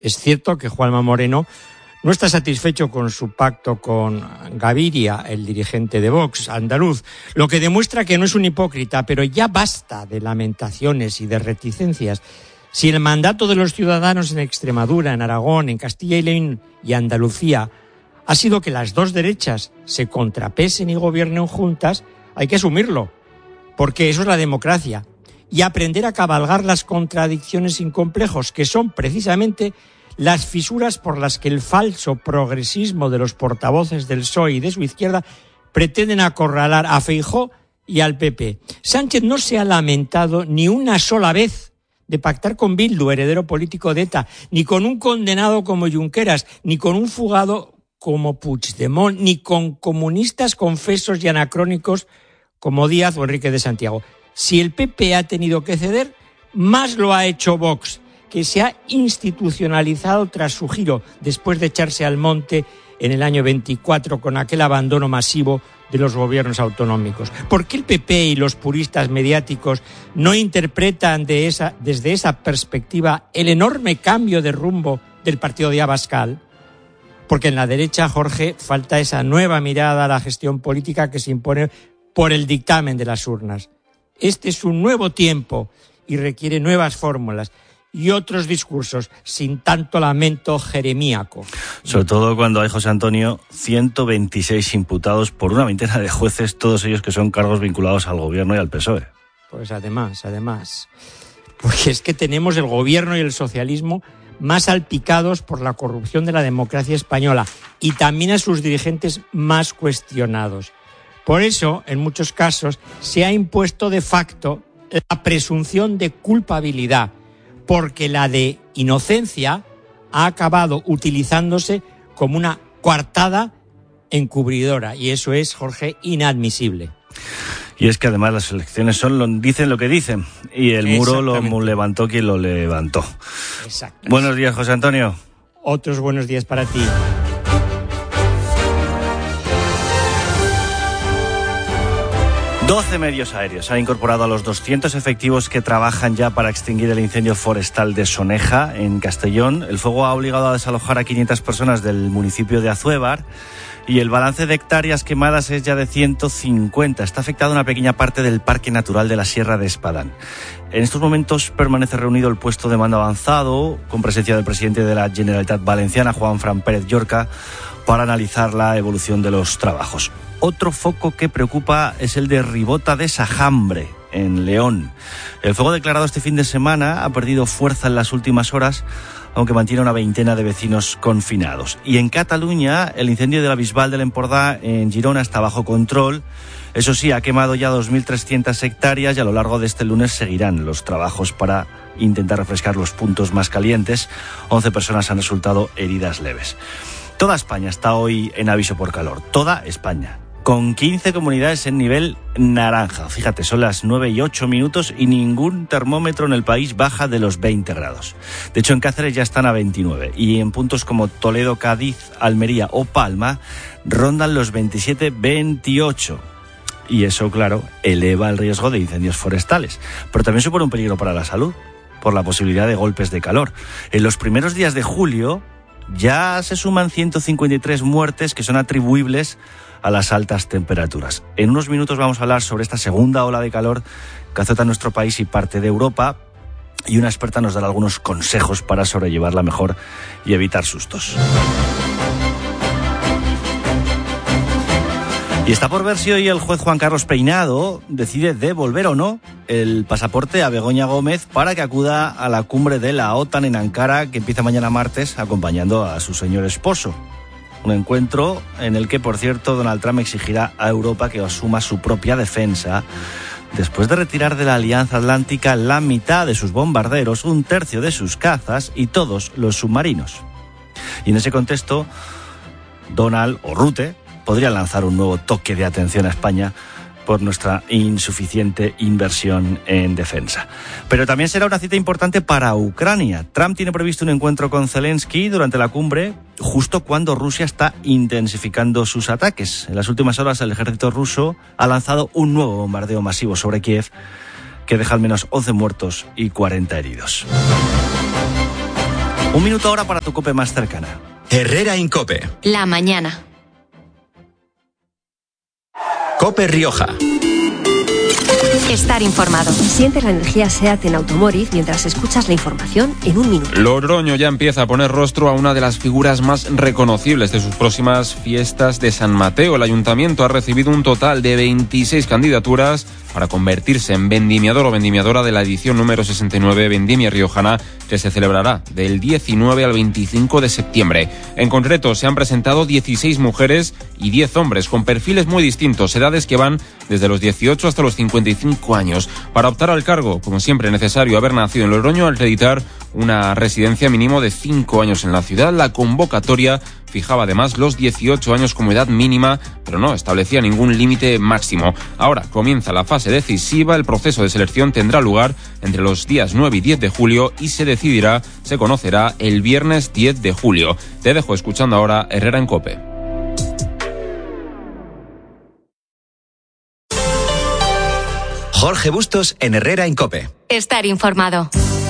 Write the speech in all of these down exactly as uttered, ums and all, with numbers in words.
Es cierto que Juanma Moreno no está satisfecho con su pacto con Gaviria, el dirigente de Vox andaluz, lo que demuestra que no es un hipócrita, pero ya basta de lamentaciones y de reticencias. Si el mandato de los ciudadanos en Extremadura, en Aragón, en Castilla y León y Andalucía ha sido que las dos derechas se contrapesen y gobiernen juntas, hay que asumirlo, porque eso es la democracia, y aprender a cabalgar las contradicciones sin complejos, que son precisamente las fisuras por las que el falso progresismo de los portavoces del P S O E y de su izquierda pretenden acorralar a Feijóo y al P P. Sánchez no se ha lamentado ni una sola vez de pactar con Bildu, heredero político de ETA, ni con un condenado como Junqueras, ni con un fugado como Puigdemont, ni con comunistas confesos y anacrónicos como Díaz o Enrique de Santiago. Si el P P ha tenido que ceder, más lo ha hecho Vox, que se ha institucionalizado tras su giro, después de echarse al monte en el año veinticuatro con aquel abandono masivo de los gobiernos autonómicos. ¿Por qué el P P y los puristas mediáticos no interpretan de esa, desde esa perspectiva el enorme cambio de rumbo del partido de Abascal? Porque en la derecha, Jorge, falta esa nueva mirada a la gestión política que se impone por el dictamen de las urnas. Este es un nuevo tiempo y requiere nuevas fórmulas y otros discursos sin tanto lamento jeremíaco. Sobre todo cuando hay, José Antonio, ciento veintiséis imputados por una veintena de jueces, todos ellos que son cargos vinculados al gobierno y al P S O E. Pues además, además, porque es que tenemos el gobierno y el socialismo más salpicados por la corrupción de la democracia española y también a sus dirigentes más cuestionados. Por eso, en muchos casos, se ha impuesto de facto la presunción de culpabilidad, porque la de inocencia ha acabado utilizándose como una coartada encubridora, y eso es, Jorge, inadmisible. Y es que además las elecciones son lo, dicen lo que dicen, y el muro lo levantó quien lo levantó. Exacto. Buenos días, José Antonio. Otros buenos días para ti. doce medios aéreos han incorporado a los doscientos efectivos que trabajan ya para extinguir el incendio forestal de Soneja, en Castellón. El fuego ha obligado a desalojar a quinientas personas del municipio de Azuévar y el balance de hectáreas quemadas es ya de ciento cincuenta. Está afectada una pequeña parte del Parque Natural de la Sierra de Espadán. En estos momentos permanece reunido el puesto de mando avanzado, con presencia del presidente de la Generalitat Valenciana, Juanfran Pérez Llorca, para analizar la evolución de los trabajos. Otro foco que preocupa es el de Ribota de Sajambre, en León. El fuego declarado este fin de semana ha perdido fuerza en las últimas horas, aunque mantiene una veintena de vecinos confinados. Y en Cataluña, el incendio de la Bisbal del Empordà en Girona está bajo control. Eso sí, ha quemado ya dos mil trescientas hectáreas y a lo largo de este lunes seguirán los trabajos para intentar refrescar los puntos más calientes. once personas han resultado heridas leves. Toda España está hoy en aviso por calor. Toda España. Con quince comunidades en nivel naranja. Fíjate, son las nueve y ocho minutos y ningún termómetro en el país baja de los veinte grados. De hecho, en Cáceres ya están a veintinueve y en puntos como Toledo, Cádiz, Almería o Palma rondan los veintisiete veintiocho. Y eso, claro, eleva el riesgo de incendios forestales. Pero también supone un peligro para la salud, por la posibilidad de golpes de calor. En los primeros días de julio ya se suman ciento cincuenta y tres muertes que son atribuibles a las altas temperaturas. En unos minutos vamos a hablar sobre esta segunda ola de calor que azota nuestro país y parte de Europa, y una experta nos dará algunos consejos para sobrellevarla mejor y evitar sustos. Y está por ver si hoy el juez Juan Carlos Peinado decide devolver o no el pasaporte a Begoña Gómez para que acuda a la cumbre de la OTAN en Ankara, que empieza mañana martes, acompañando a su señor esposo. Un encuentro en el que, por cierto, Donald Trump exigirá a Europa que asuma su propia defensa después de retirar de la Alianza Atlántica la mitad de sus bombarderos, un tercio de sus cazas y todos los submarinos. Y en ese contexto, Donald o Rutte podría lanzar un nuevo toque de atención a España por nuestra insuficiente inversión en defensa. Pero también será una cita importante para Ucrania. Trump tiene previsto un encuentro con Zelensky durante la cumbre, justo cuando Rusia está intensificando sus ataques. En las últimas horas, el ejército ruso ha lanzado un nuevo bombardeo masivo sobre Kiev que deja al menos once muertos y cuarenta heridos. Un minuto ahora para tu COPE más cercana. Herrera Incope. La mañana. COPE Rioja. Estar informado. Sientes la energía SEAT en Automotive mientras escuchas la información en un minuto. Logroño ya empieza a poner rostro a una de las figuras más reconocibles de sus próximas fiestas de San Mateo. El ayuntamiento ha recibido un total de veintiséis candidaturas para convertirse en vendimiador o vendimiadora de la edición número sesenta y nueve Vendimia Riojana, que se celebrará del diecinueve al veinticinco de septiembre. En concreto, se han presentado dieciséis mujeres y diez hombres, con perfiles muy distintos, edades que van desde los dieciocho hasta los cincuenta y cinco años. Para optar al cargo, como siempre, es necesario haber nacido en Logroño al acreditar una residencia mínimo de cinco años en la ciudad. La convocatoria fijaba además los dieciocho años como edad mínima, pero no establecía ningún límite máximo. Ahora comienza la fase decisiva. El proceso de selección tendrá lugar entre los días nueve y diez de julio y se decidirá, se conocerá el viernes diez de julio. Te dejo escuchando ahora Herrera en COPE. Jorge Bustos en Herrera en COPE. Estar informado.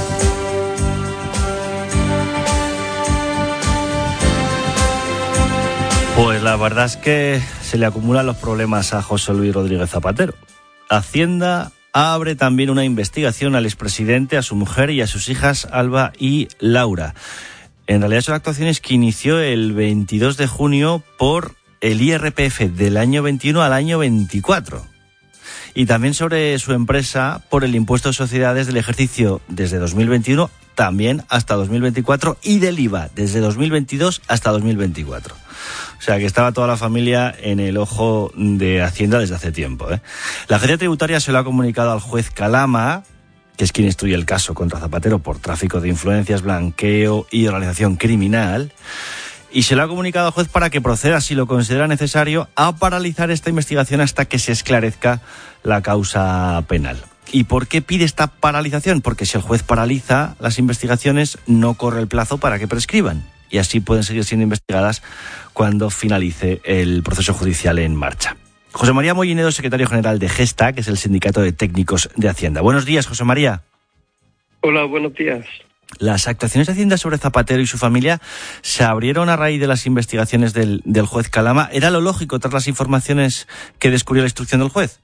Pues la verdad es que se le acumulan los problemas a José Luis Rodríguez Zapatero. Hacienda abre también una investigación al expresidente, a su mujer y a sus hijas Alba y Laura. En realidad son actuaciones que inició el veintidós de junio por el I R P F del año veintiuno al año veinticuatro. Y también sobre su empresa por el impuesto de sociedades del ejercicio desde dos mil veintiuno también hasta dos mil veinticuatro y del I V A desde dos mil veintidós hasta dos mil veinticuatro. O sea que estaba toda la familia en el ojo de Hacienda desde hace tiempo, ¿eh? La agencia tributaria se lo ha comunicado al juez Calama, que es quien instruye el caso contra Zapatero por tráfico de influencias, blanqueo y organización criminal. Y se lo ha comunicado al juez para que proceda, si lo considera necesario, a paralizar esta investigación hasta que se esclarezca la causa penal. ¿Y por qué pide esta paralización? Porque si el juez paraliza las investigaciones, no corre el plazo para que prescriban. Y así pueden seguir siendo investigadas cuando finalice el proceso judicial en marcha. José María Mollinedo, secretario general de Gesta, que es el Sindicato de Técnicos de Hacienda. Buenos días, José María. Hola, buenos días. Las actuaciones de Hacienda sobre Zapatero y su familia se abrieron a raíz de las investigaciones del, del juez Calama. ¿Era lo lógico tras las informaciones que descubrió la instrucción del juez?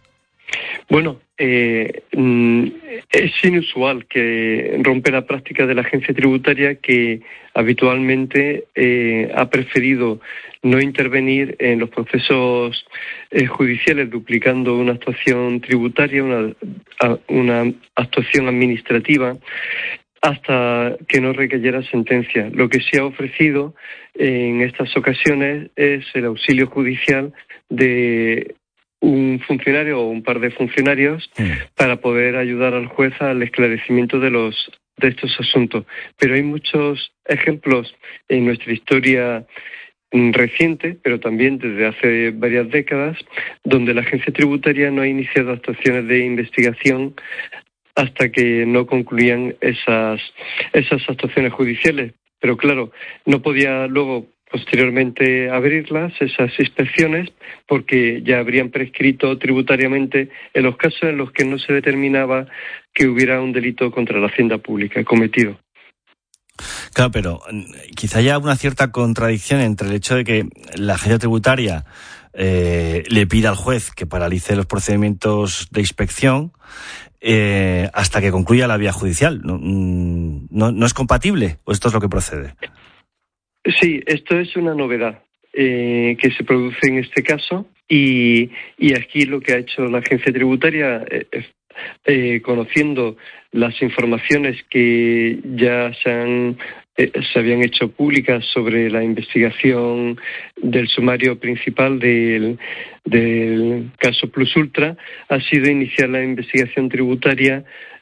Bueno, eh, es inusual que rompe la práctica de la agencia tributaria, que habitualmente eh, ha preferido no intervenir en los procesos eh, judiciales, duplicando una actuación tributaria, una, una actuación administrativa, hasta que no recayera sentencia. Lo que se ha ofrecido en estas ocasiones es el auxilio judicial de un funcionario o un par de funcionarios sí. para poder ayudar al juez al esclarecimiento de los de estos asuntos. Pero hay muchos ejemplos en nuestra historia reciente, pero también desde hace varias décadas, donde la agencia tributaria no ha iniciado actuaciones de investigación hasta que no concluían esas esas actuaciones judiciales. Pero claro, no podía luego posteriormente abrirlas, esas inspecciones, porque ya habrían prescrito tributariamente en los casos en los que no se determinaba que hubiera un delito contra la hacienda pública cometido. Claro, pero quizá haya una cierta contradicción entre el hecho de que la agencia tributaria eh, le pida al juez que paralice los procedimientos de inspección eh, hasta que concluya la vía judicial. ¿No, no, no es compatible o esto es lo que procede? Sí, esto es una novedad eh, que se produce en este caso y, y aquí lo que ha hecho la agencia tributaria, eh, eh, conociendo las informaciones que ya se, han, eh, se habían hecho públicas sobre la investigación del sumario principal del, del caso Plus Ultra, ha sido iniciar la investigación tributaria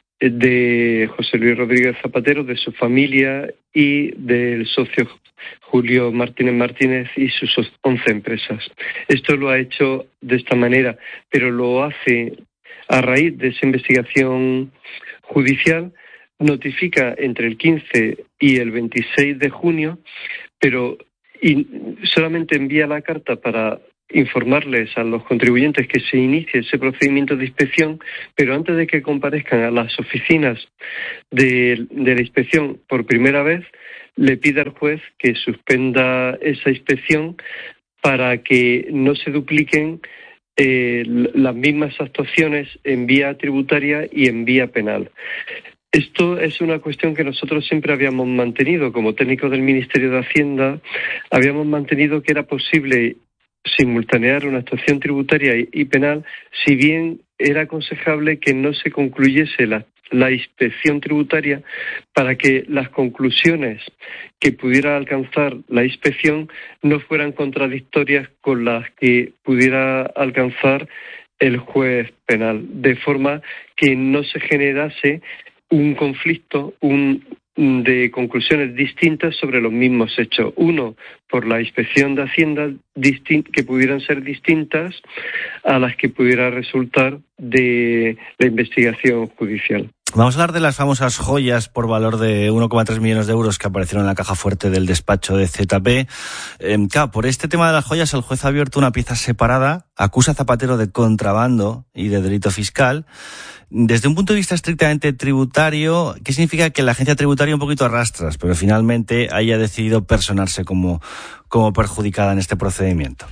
de José Luis Rodríguez Zapatero, de su familia y del socio Julio Martínez Martínez y sus once empresas. Esto lo ha hecho de esta manera, pero lo hace a raíz de esa investigación judicial. Notifica entre el quince y el veintiséis de junio, pero y solamente envía la carta para informarles a los contribuyentes que se inicie ese procedimiento de inspección, pero antes de que comparezcan a las oficinas de, de la inspección por primera vez, le pide al juez que suspenda esa inspección para que no se dupliquen eh, las mismas actuaciones en vía tributaria y en vía penal. Esto es una cuestión que nosotros siempre habíamos mantenido. Como técnicos del Ministerio de Hacienda, habíamos mantenido que era posible simultanear una actuación tributaria y penal, si bien era aconsejable que no se concluyese la, la inspección tributaria para que las conclusiones que pudiera alcanzar la inspección no fueran contradictorias con las que pudiera alcanzar el juez penal, de forma que no se generase un conflicto un, de conclusiones distintas sobre los mismos hechos. Uno, por la inspección de Hacienda, distin- que pudieran ser distintas a las que pudiera resultar de la investigación judicial. Vamos a hablar de las famosas joyas por valor de uno coma tres millones de euros que aparecieron en la caja fuerte del despacho de Z P. Eh, claro, por este tema de las joyas el juez ha abierto una pieza separada, acusa a Zapatero de contrabando y de delito fiscal. Desde un punto de vista estrictamente tributario, ¿qué significa que la agencia tributaria un poquito arrastras, pero finalmente haya decidido personarse como, como perjudicada en este procedimiento?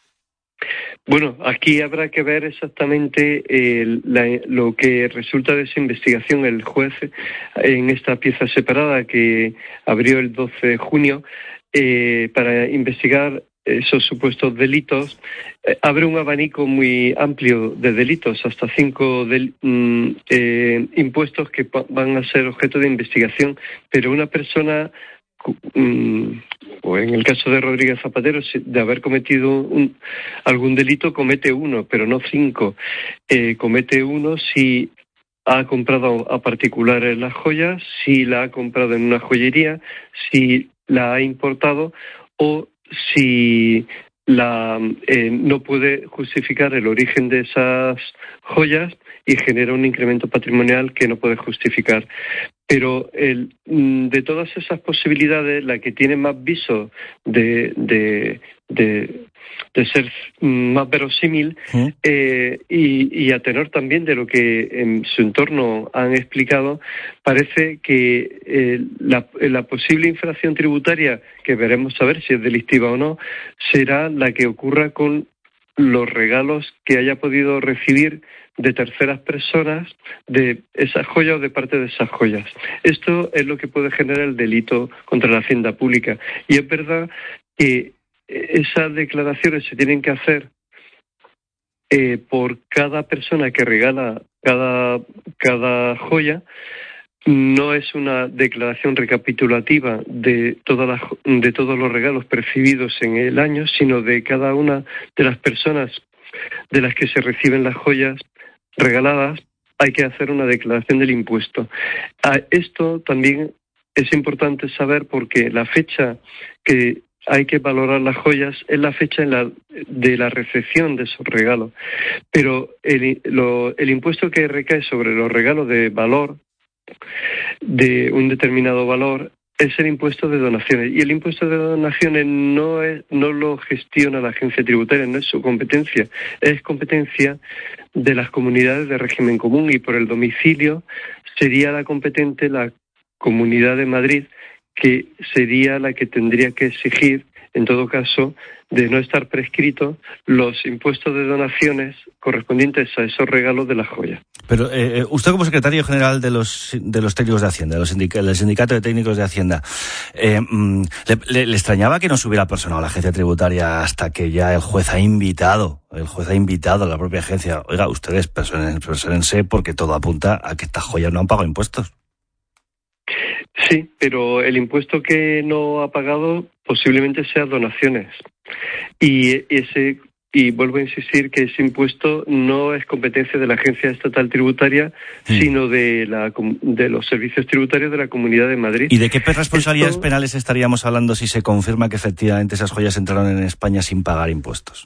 Bueno, aquí habrá que ver exactamente eh, la, lo que resulta de esa investigación. El juez, en esta pieza separada que abrió el doce de junio, eh, para investigar esos supuestos delitos, eh, abre un abanico muy amplio de delitos, hasta cinco del, mm, eh, impuestos que pa- van a ser objeto de investigación, pero una persona, mm, o en el caso de Rodríguez Zapatero, de haber cometido un, algún delito, comete uno, pero no cinco. Eh, comete uno si ha comprado a particulares las joyas, si la ha comprado en una joyería, si la ha importado o si la eh, no puede justificar el origen de esas joyas y genera un incremento patrimonial que no puede justificar. Pero el, de todas esas posibilidades, la que tiene más viso de, de, de, de ser más verosímil, ¿sí? eh, y, y a tenor también de lo que en su entorno han explicado, parece que eh, la, la posible infracción tributaria, que veremos a ver si es delictiva o no, será la que ocurra con los regalos que haya podido recibir de terceras personas de esas joyas o de parte de esas joyas. Esto es lo que puede generar el delito contra la hacienda pública. Y es verdad que esas declaraciones se tienen que hacer eh, por cada persona que regala cada, cada joya. No es una declaración recapitulativa de todas las, de todos los regalos percibidos en el año, sino de cada una de las personas de las que se reciben las joyas regaladas. Hay que hacer una declaración del impuesto. A esto también es importante saber porque la fecha que hay que valorar las joyas es la fecha en la, de la recepción de esos regalos. Pero el, lo, el impuesto que recae sobre los regalos de valor, de un determinado valor, es el impuesto de donaciones. Y el impuesto de donaciones no es, no lo gestiona la agencia tributaria, no es su competencia, es competencia de las comunidades de régimen común, y por el domicilio sería la competente la Comunidad de Madrid, que sería la que tendría que exigir, en todo caso, de no estar prescritos, los impuestos de donaciones correspondientes a esos regalos de las joyas. Pero eh, usted, como secretario general de los de los técnicos de Hacienda, de los sindic- del sindicato de técnicos de Hacienda, eh, ¿le, le, ¿le extrañaba que no se hubiera personado la agencia tributaria hasta que ya el juez ha invitado, el juez ha invitado a la propia agencia? Oiga, ustedes persónense porque todo apunta a que estas joyas no han pagado impuestos. Sí, pero el impuesto que no ha pagado posiblemente sea donaciones. Y ese y vuelvo a insistir que ese impuesto no es competencia de la Agencia Estatal Tributaria, sí. sino de la de los servicios tributarios de la Comunidad de Madrid. ¿Y de qué responsabilidades Esto... penales estaríamos hablando si se confirma que efectivamente esas joyas entraron en España sin pagar impuestos?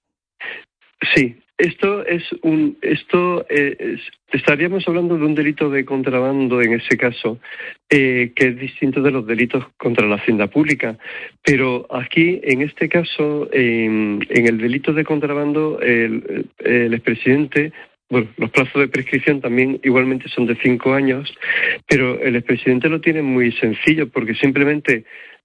Sí. Esto es un, esto eh, es, estaríamos hablando de un delito de contrabando en ese caso, eh, que es distinto de los delitos contra la hacienda pública. Pero aquí, en este caso, eh, en el delito de contrabando, el, el expresidente bueno, los plazos de prescripción también igualmente son de cinco años, pero el expresidente lo tiene muy sencillo, porque simplemente,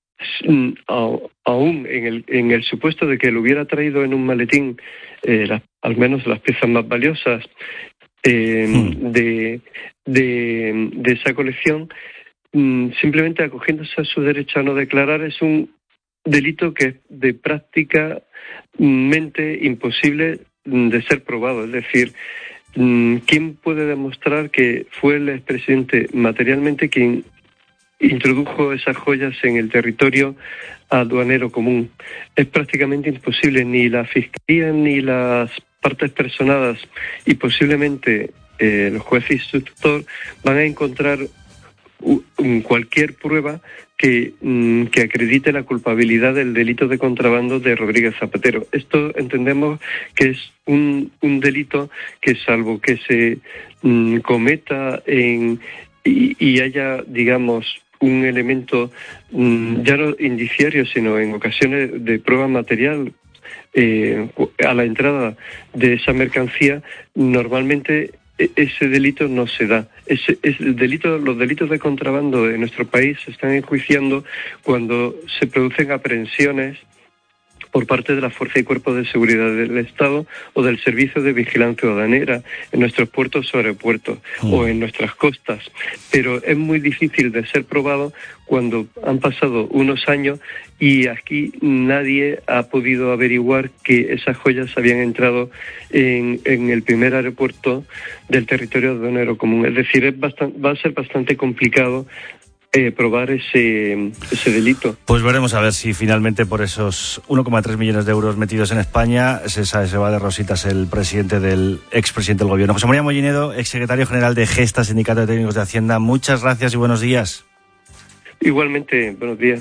aún en el, en el supuesto de que lo hubiera traído en un maletín, eh, las, al menos las piezas más valiosas eh, hmm. de, de, de esa colección, simplemente acogiéndose a su derecho a no declarar, es un delito que es de prácticamente imposible de ser probado. Es decir, ¿quién puede demostrar que fue el expresidente materialmente quien introdujo esas joyas en el territorio aduanero común? Es prácticamente imposible. Ni la Fiscalía ni las partes personadas y posiblemente eh, los jueces instructor van a encontrar cualquier prueba que, que acredite la culpabilidad del delito de contrabando de Rodríguez Zapatero. Esto entendemos que es un, un delito que, salvo que se um, cometa en, y, y haya, digamos, un elemento um, ya no indiciario, sino en ocasiones de prueba material eh, a la entrada de esa mercancía, normalmente ese delito no se da. Ese, ese delito, los delitos de contrabando en nuestro país se están enjuiciando cuando se producen aprehensiones por parte de la Fuerza y Cuerpos de Seguridad del Estado o del Servicio de Vigilancia Aduanera en nuestros puertos o aeropuertos mm. o en nuestras costas. Pero es muy difícil de ser probado cuando han pasado unos años y aquí nadie ha podido averiguar que esas joyas habían entrado en, en el primer aeropuerto del territorio aduanero común. Es decir, es bastante, va a ser bastante complicado Eh, probar ese, ese delito. Pues veremos a ver si finalmente por esos uno coma tres millones de euros metidos en España se, se va de rositas el presidente del expresidente del gobierno. José María Mollinedo, exsecretario general de Gesta, Sindicato de Técnicos de Hacienda. Muchas gracias y buenos días. Igualmente, buenos días.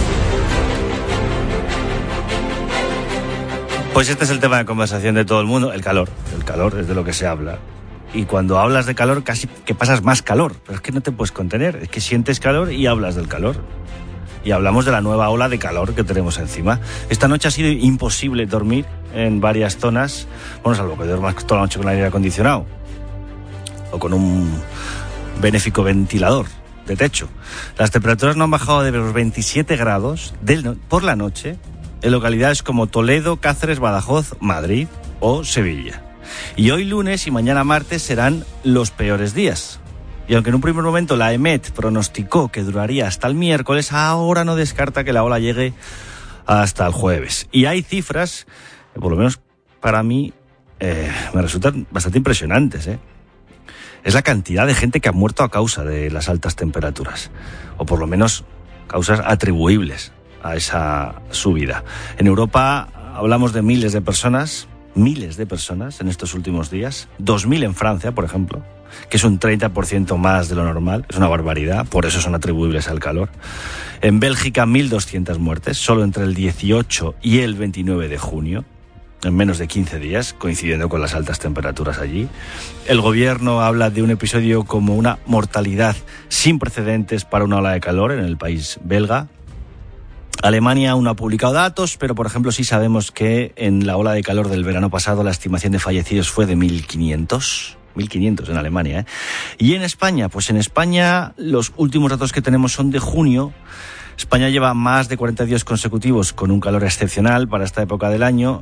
Pues este es el tema de conversación de todo el mundo, el calor. El calor es de lo que se habla. Y cuando hablas de calor casi que pasas más calor, pero es que no te puedes contener, es que sientes calor y hablas del calor. Y hablamos de la nueva ola de calor que tenemos encima. Esta noche ha sido imposible dormir en varias zonas, bueno, salvo que duermas toda la noche con el aire acondicionado o con un benéfico ventilador de techo. Las temperaturas no han bajado de los veintisiete grados del, por la noche en localidades como Toledo, Cáceres, Badajoz, Madrid o Sevilla. Y hoy lunes y mañana martes serán los peores días. Y aunque en un primer momento la EMET pronosticó que duraría hasta el miércoles, ahora no descarta que la ola llegue hasta el jueves. Y hay cifras, por lo menos para mí, eh, me resultan bastante impresionantes, ¿eh? Es la cantidad de gente que ha muerto a causa de las altas temperaturas, o por lo menos causas atribuibles a esa subida. En Europa hablamos de miles de personas, miles de personas en estos últimos días, dos mil en Francia, por ejemplo, que es un treinta por ciento más de lo normal, es una barbaridad, por eso son atribuibles al calor. En Bélgica, mil doscientas muertes, solo entre el dieciocho y el veintinueve de junio, en menos de quince días, coincidiendo con las altas temperaturas allí. El gobierno habla de un episodio como una mortalidad sin precedentes para una ola de calor en el país belga. Alemania aún no ha publicado datos, pero por ejemplo sí sabemos que en la ola de calor del verano pasado la estimación de fallecidos fue de mil quinientos. mil quinientos en Alemania, ¿eh? Y en España, pues en España los últimos datos que tenemos son de junio. España lleva más de cuarenta días consecutivos con un calor excepcional para esta época del año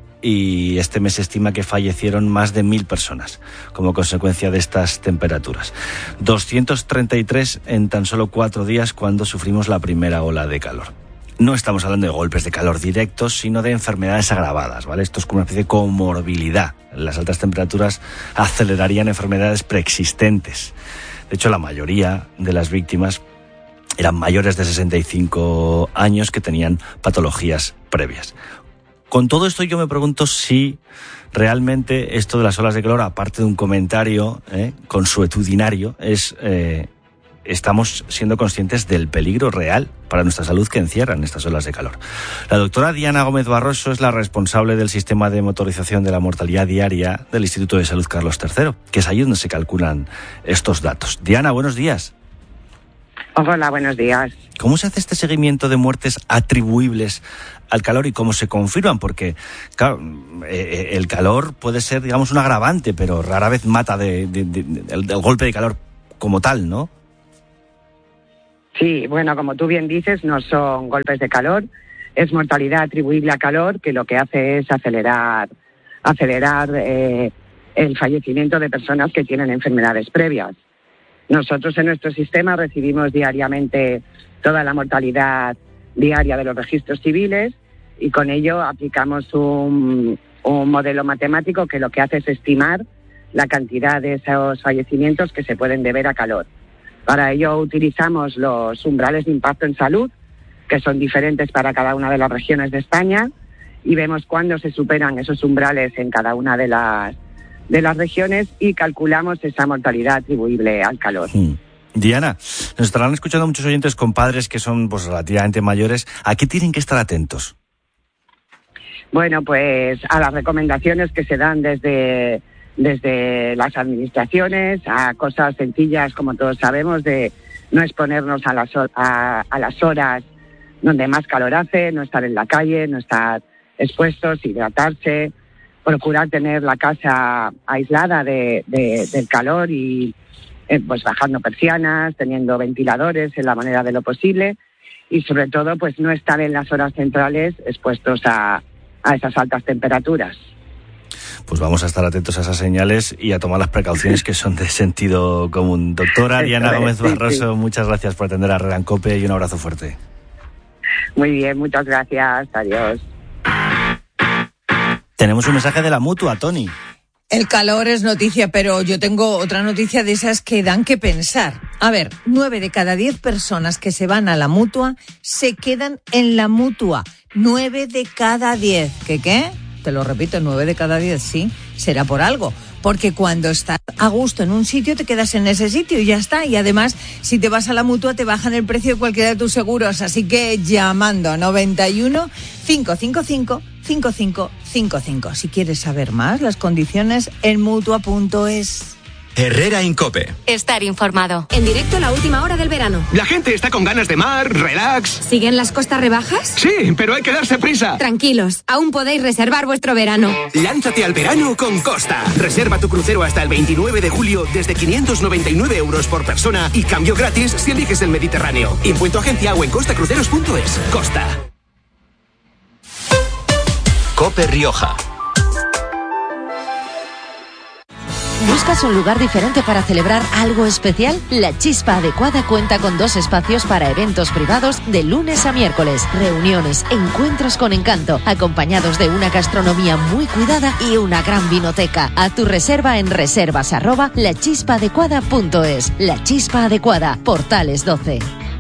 y este mes se estima que fallecieron más de mil personas como consecuencia de estas temperaturas. doscientos treinta y tres en tan solo cuatro días cuando sufrimos la primera ola de calor. No estamos hablando de golpes de calor directos, sino de enfermedades agravadas, ¿vale? Esto es como una especie de comorbilidad. Las altas temperaturas acelerarían enfermedades preexistentes. De hecho, la mayoría de las víctimas eran mayores de sesenta y cinco años que tenían patologías previas. Con todo esto yo me pregunto si realmente esto de las olas de calor, aparte de un comentario eh, consuetudinario, es... Eh, estamos siendo conscientes del peligro real para nuestra salud que encierran estas olas de calor. La doctora Diana Gómez Barroso es la responsable del sistema de motorización de la mortalidad diaria del Instituto de Salud Carlos tercero, que es ahí donde se calculan estos datos. Diana, buenos días. Hola, buenos días. ¿Cómo se hace este seguimiento de muertes atribuibles al calor y cómo se confirman? Porque, claro, eh, el calor puede ser, digamos, un agravante, pero rara vez mata de, de, de, de, del, del golpe de calor como tal, ¿no? Sí, bueno, como tú bien dices, no son golpes de calor, es mortalidad atribuible a calor, que lo que hace es acelerar, acelerar eh, el fallecimiento de personas que tienen enfermedades previas. Nosotros en nuestro sistema recibimos diariamente toda la mortalidad diaria de los registros civiles y con ello aplicamos un, un modelo matemático que lo que hace es estimar la cantidad de esos fallecimientos que se pueden deber a calor. Para ello utilizamos los umbrales de impacto en salud, que son diferentes para cada una de las regiones de España, y vemos cuándo se superan esos umbrales en cada una de las de las regiones y calculamos esa mortalidad atribuible al calor. Hmm. Diana, nos estarán escuchando muchos oyentes con padres que son pues relativamente mayores. ¿A qué tienen que estar atentos? Bueno, pues a las recomendaciones que se dan desde, desde las administraciones, a cosas sencillas, como todos sabemos, de no exponernos a las, a, a las horas donde más calor hace, no estar en la calle, no estar expuestos, hidratarse, procurar tener la casa aislada de, de, del calor y eh, pues bajando persianas, teniendo ventiladores en la manera de lo posible y sobre todo pues no estar en las horas centrales expuestos a, a esas altas temperaturas. Pues vamos a estar atentos a esas señales y a tomar las precauciones que son de sentido común. Doctora Diana Gómez Barroso, sí, sí. Muchas gracias por atender a Herrera en COPE y un abrazo fuerte. Muy bien, muchas gracias. Adiós. Tenemos un mensaje de la Mutua, Tony. El calor es noticia, pero yo tengo otra noticia de esas que dan que pensar. A ver, nueve de cada diez personas que se van a la Mutua se quedan en la Mutua. Nueve de cada diez. ¿Qué qué? Te lo repito, nueve de cada diez, sí. Será por algo. Porque cuando estás a gusto en un sitio, te quedas en ese sitio y ya está. Y además, si te vas a la Mutua, te bajan el precio de cualquiera de tus seguros. Así que llamando a noventa y uno, cinco cinco cinco, cinco cinco cinco cinco. Si quieres saber más, las condiciones en mutua punto es. Herrera en COPE. Estar informado. En directo la última hora del verano. La gente está con ganas de mar, relax. ¿Siguen las costas rebajas? Sí, pero hay que darse prisa. Tranquilos, aún podéis reservar vuestro verano. Lánzate al verano con Costa. Reserva tu crucero hasta el veintinueve de julio desde quinientos noventa y nueve euros por persona y cambio gratis si eliges el Mediterráneo. Impuesto agencia o en costacruceros punto es. Costa. COPE Rioja. ¿Buscas un lugar diferente para celebrar algo especial? La Chispa Adecuada cuenta con dos espacios para eventos privados de lunes a miércoles, reuniones, encuentros con encanto, acompañados de una gastronomía muy cuidada y una gran vinoteca. A tu reserva en reservas arroba la chispa adecuada punto es. La Chispa Adecuada, Portales doce.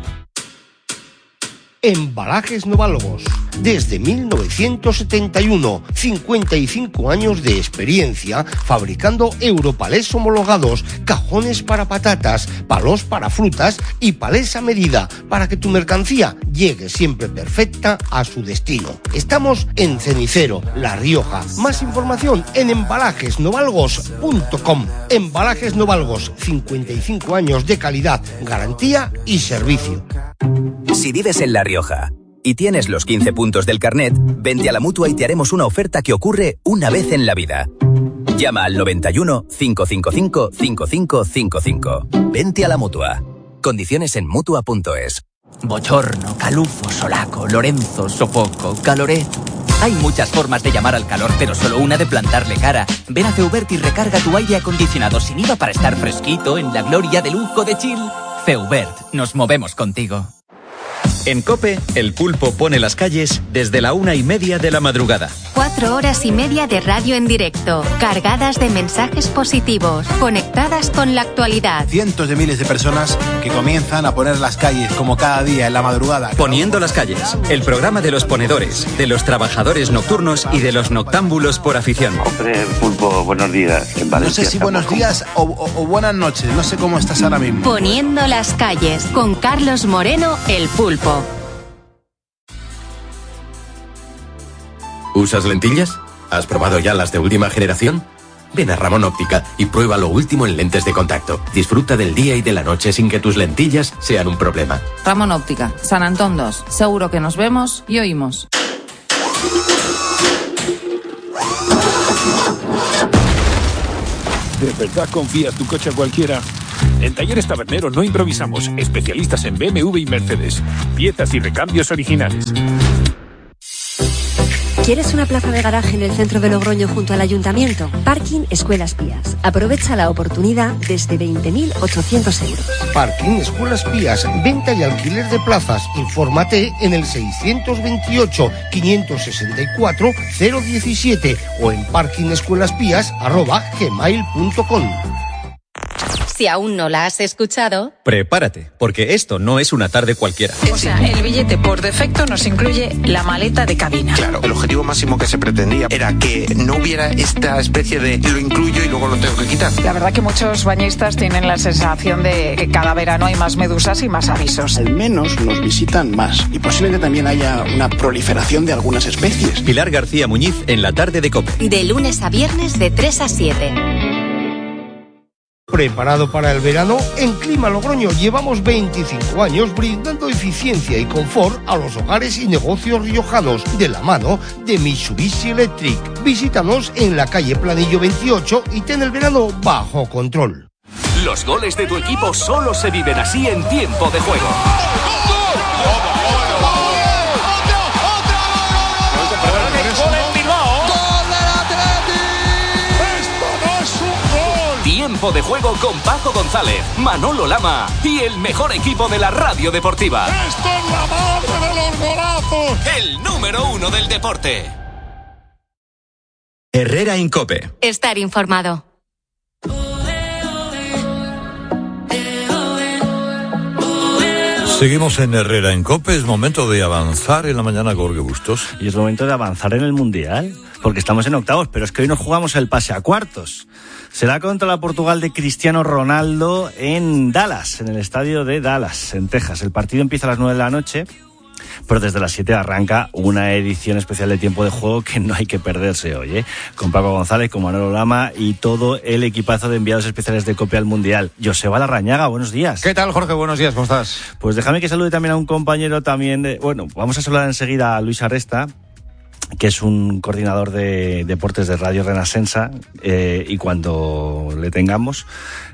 Embalajes Novalgos. Desde mil novecientos setenta y uno, cincuenta y cinco años de experiencia fabricando europalés homologados, cajones para patatas, palos para frutas y palés a medida para que tu mercancía llegue siempre perfecta a su destino. Estamos en Cenicero, La Rioja. Más información en embalajes novalgos punto com. Embalajes Novalgos, cincuenta y cinco años de calidad, garantía y servicio. Si vives en La Rioja y tienes los quince puntos del carnet, vente a la Mutua y te haremos una oferta que ocurre una vez en la vida. Llama al noventa y uno, cinco cinco cinco, cinco cinco cinco cinco. Vente a la Mutua. Condiciones en mutua punto es. Bochorno, calufo, solaco, Lorenzo, sofoco, caloré. Hay muchas formas de llamar al calor, pero solo una de plantarle cara. Ven a Feubert y recarga tu aire acondicionado sin I V A para estar fresquito en la gloria de lujo de Chill. Feubert, nos movemos contigo. En COPE, el pulpo pone las calles desde la una y media de la madrugada. Cuatro horas y media de radio en directo, cargadas de mensajes positivos, conectadas con la actualidad. Cientos de miles de personas que comienzan a poner las calles como cada día en la madrugada. Poniendo las calles, el programa de los ponedores, de los trabajadores nocturnos y de los noctámbulos por afición. Hombre, pulpo, buenos días. En Valencia, no sé si buenos días o, o, o buenas noches, no sé cómo estás ahora mismo. Poniendo las calles, con Carlos Moreno, el pulpo. ¿Usas lentillas? ¿Has probado ya las de última generación? Ven a Ramón Óptica y prueba lo último en lentes de contacto. Disfruta del día y de la noche sin que tus lentillas sean un problema. Ramón Óptica, San Antón dos. Seguro que nos vemos y oímos. ¿De verdad confías tu coche a cualquiera? En Talleres Tabernero no improvisamos. Especialistas en B M W y Mercedes. Piezas y recambios originales. ¿Quieres una plaza de garaje en el centro de Logroño junto al Ayuntamiento? Parking Escuelas Pías. Aprovecha la oportunidad desde veinte mil ochocientos euros. Parking Escuelas Pías. Venta y alquiler de plazas. Infórmate en el seiscientos veintiocho, quinientos sesenta y cuatro, cero diecisiete o en parkingescuelaspías arroba gmail punto com. Si aún no la has escuchado, prepárate, porque esto no es una tarde cualquiera. O sea, el billete por defecto nos incluye la maleta de cabina. Claro, el objetivo máximo que se pretendía era que no hubiera esta especie de lo incluyo y luego lo tengo que quitar. La verdad que muchos bañistas tienen la sensación de que cada verano hay más medusas y más avisos. Al menos nos visitan más y posiblemente también haya una proliferación de algunas especies. Pilar García Muñiz en la tarde de COPE. De lunes a viernes de tres a siete. ¿Preparado para el verano? En Clima Logroño llevamos veinticinco años brindando eficiencia y confort a los hogares y negocios riojanos de la mano de Mitsubishi Electric. Visítanos en la calle Planillo veintiocho y ten el verano bajo control. Los goles de tu equipo solo se viven así en tiempo de juego. Tiempo de juego con Paco González, Manolo Lama y el mejor equipo de la radio deportiva. ¡Esto es la madre de los golazos! El número uno del deporte. Herrera en COPE. Estar informado. Seguimos en Herrera en COPE, es momento de avanzar en la mañana, Jorge Bustos. Y es momento de avanzar en el Mundial, porque estamos en octavos, pero es que hoy nos jugamos el pase a cuartos. Será contra la Portugal de Cristiano Ronaldo en Dallas, en el estadio de Dallas, en Texas. El partido empieza a las nueve de la noche, pero desde las siete arranca una edición especial de Tiempo de Juego que no hay que perderse hoy, ¿eh? Con Paco González, con Manolo Lama y todo el equipazo de enviados especiales de COPE al Mundial. Joseba Larrañaga, buenos días. ¿Qué tal, Jorge? Buenos días, ¿cómo estás? Pues déjame que salude también a un compañero también de... Bueno, vamos a saludar enseguida a Luis Arresta, que es un coordinador de deportes de Radio Renacensa, eh, y cuando le tengamos,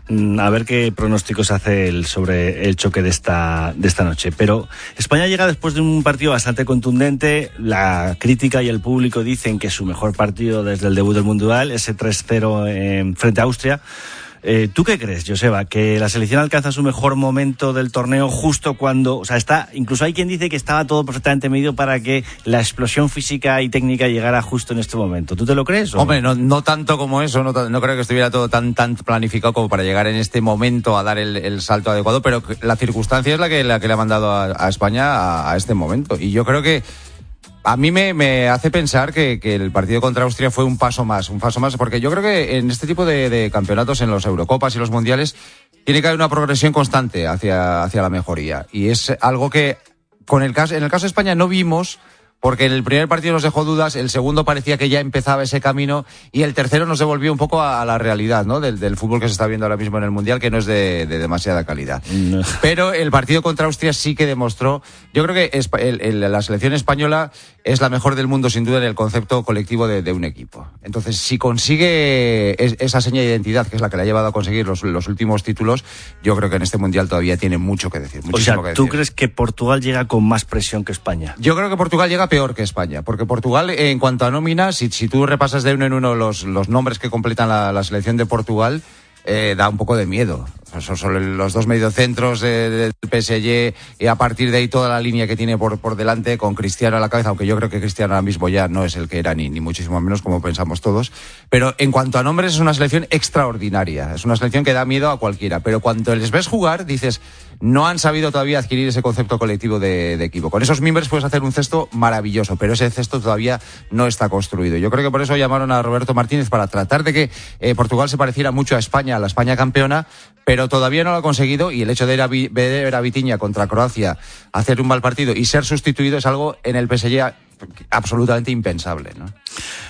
a ver qué pronósticos hace él sobre el choque de esta, de esta noche. Pero España llega después de un partido bastante contundente. La crítica y el público dicen que es su mejor partido desde el debut del Mundial, ese tres cero eh, frente a Austria. Eh, ¿Tú qué crees, Joseba? ¿Que la selección alcanza su mejor momento del torneo justo cuando... O sea, está... Incluso hay quien dice que estaba todo perfectamente medido para que la explosión física y técnica llegara justo en este momento. ¿Tú te lo crees? ¿O? Hombre, no, no tanto como eso, no, no creo que estuviera todo tan, tan planificado como para llegar en este momento a dar el, el salto adecuado, pero la circunstancia es la que, la que le ha mandado a, a España a, a este momento. Y yo creo que a mí me, me hace pensar que, que el partido contra Austria fue un paso más, un paso más, porque yo creo que en este tipo de, de campeonatos, en los Eurocopas y los Mundiales, tiene que haber una progresión constante hacia, hacia la mejoría. Y es algo que con el caso, en el caso de España no vimos, porque en el primer partido nos dejó dudas, el segundo parecía que ya empezaba ese camino y el tercero nos devolvió un poco a, a la realidad, ¿no? Del, del fútbol que se está viendo ahora mismo en el Mundial, que no es de, de demasiada calidad. No. Pero el partido contra Austria sí que demostró, yo creo que el, el, la selección española es la mejor del mundo sin duda en el concepto colectivo de, de un equipo. Entonces, si consigue es, esa seña de identidad, que es la que le ha llevado a conseguir los, los últimos títulos, yo creo que en este Mundial todavía tiene mucho que decir. O sea, que decir. ¿tú crees que Portugal llega con más presión que España? Yo creo que Portugal llega peor que España, porque Portugal, en cuanto a nómina, si, si tú repasas de uno en uno los, los nombres que completan la, la selección de Portugal, eh, da un poco de miedo. Son, son los dos mediocentros del P S G y a partir de ahí toda la línea que tiene por, por delante con Cristiano a la cabeza, aunque yo creo que Cristiano ahora mismo ya no es el que era ni, ni muchísimo menos como pensamos todos. Pero en cuanto a nombres es una selección extraordinaria, es una selección que da miedo a cualquiera, pero cuando les ves jugar dices, no han sabido todavía adquirir ese concepto colectivo de, de equipo. Con esos mimbres puedes hacer un cesto maravilloso, pero ese cesto todavía no está construido. Yo creo que por eso llamaron a Roberto Martínez para tratar de que eh, Portugal se pareciera mucho a España, a la España campeona, pero todavía no lo ha conseguido, y el hecho de ir a, ver a Vitinha contra Croacia, hacer un mal partido y ser sustituido es algo en el P S G absolutamente impensable, ¿no?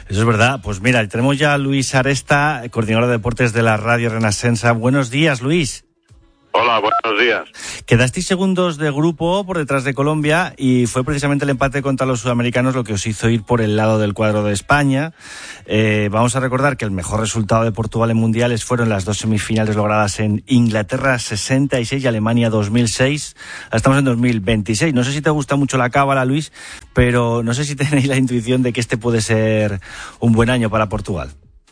Eso es verdad. Pues mira, tenemos ya a Luis Aresta, coordinador de deportes de la Radio Renacença. Buenos días, Luis. Hola, buenos días. Quedasteis segundos de grupo por detrás de Colombia y fue precisamente el empate contra los sudamericanos lo que os hizo ir por el lado del cuadro de España. Eh, vamos a recordar que el mejor resultado de Portugal en mundiales fueron las dos semifinales logradas en Inglaterra sesenta y seis y Alemania dos mil seis. Estamos en dos mil veintiséis. No sé si te gusta mucho la cábala, Luis, pero no sé si tenéis la intuición de que este puede ser un buen año para Portugal.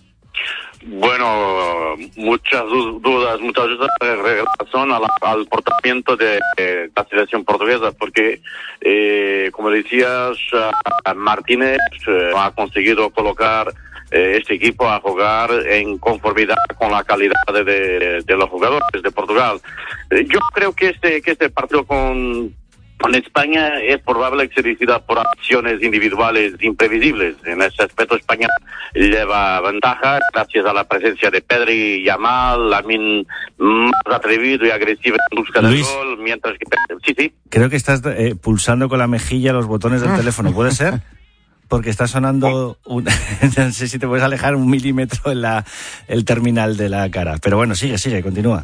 Bueno, muchas dudas, muchas dudas en relación al, al portamiento de, de la selección portuguesa, porque, eh, como decías, Martínez eh, ha conseguido colocar eh, este equipo a jugar en conformidad con la calidad de, de, de los jugadores de Portugal. Eh, yo creo que este, que este partido con Con España es probable que se decida por acciones individuales imprevisibles. En ese aspecto España lleva ventaja gracias a la presencia de Pedri y Yamal, Lamine más atrevido y agresivo en busca del gol, mientras que... Sí, sí. Creo que estás eh, pulsando con la mejilla los botones del teléfono, ¿puede ser? Porque está sonando, un, no sé si te puedes alejar un milímetro en la, el terminal de la cara. Pero bueno, sigue, sigue, continúa.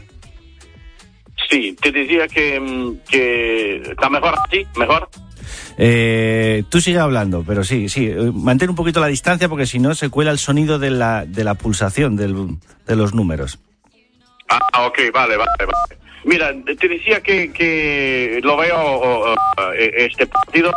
Sí, te decía que, que está mejor así, mejor. Eh, tú sigue hablando, pero sí, sí, mantén un poquito la distancia porque si no se cuela el sonido de la, de la pulsación del, de los números. Ah, ok, vale, vale, vale. Mira, te decía que, que lo veo uh, este partido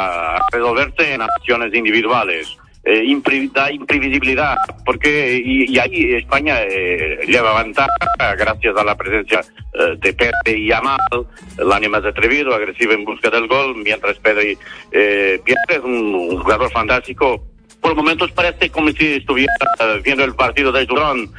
a uh, resolverse en acciones individuales. Eh, impre, da imprevisibilidad, porque y, y ahí España eh, lleva ventaja gracias a la presencia eh, de Pedri y Yamal, el año más atrevido, agresivo en busca del gol, mientras Pedri eh, pierde, es un, un jugador fantástico. Por momentos parece como si estuviera viendo el partido de Durán.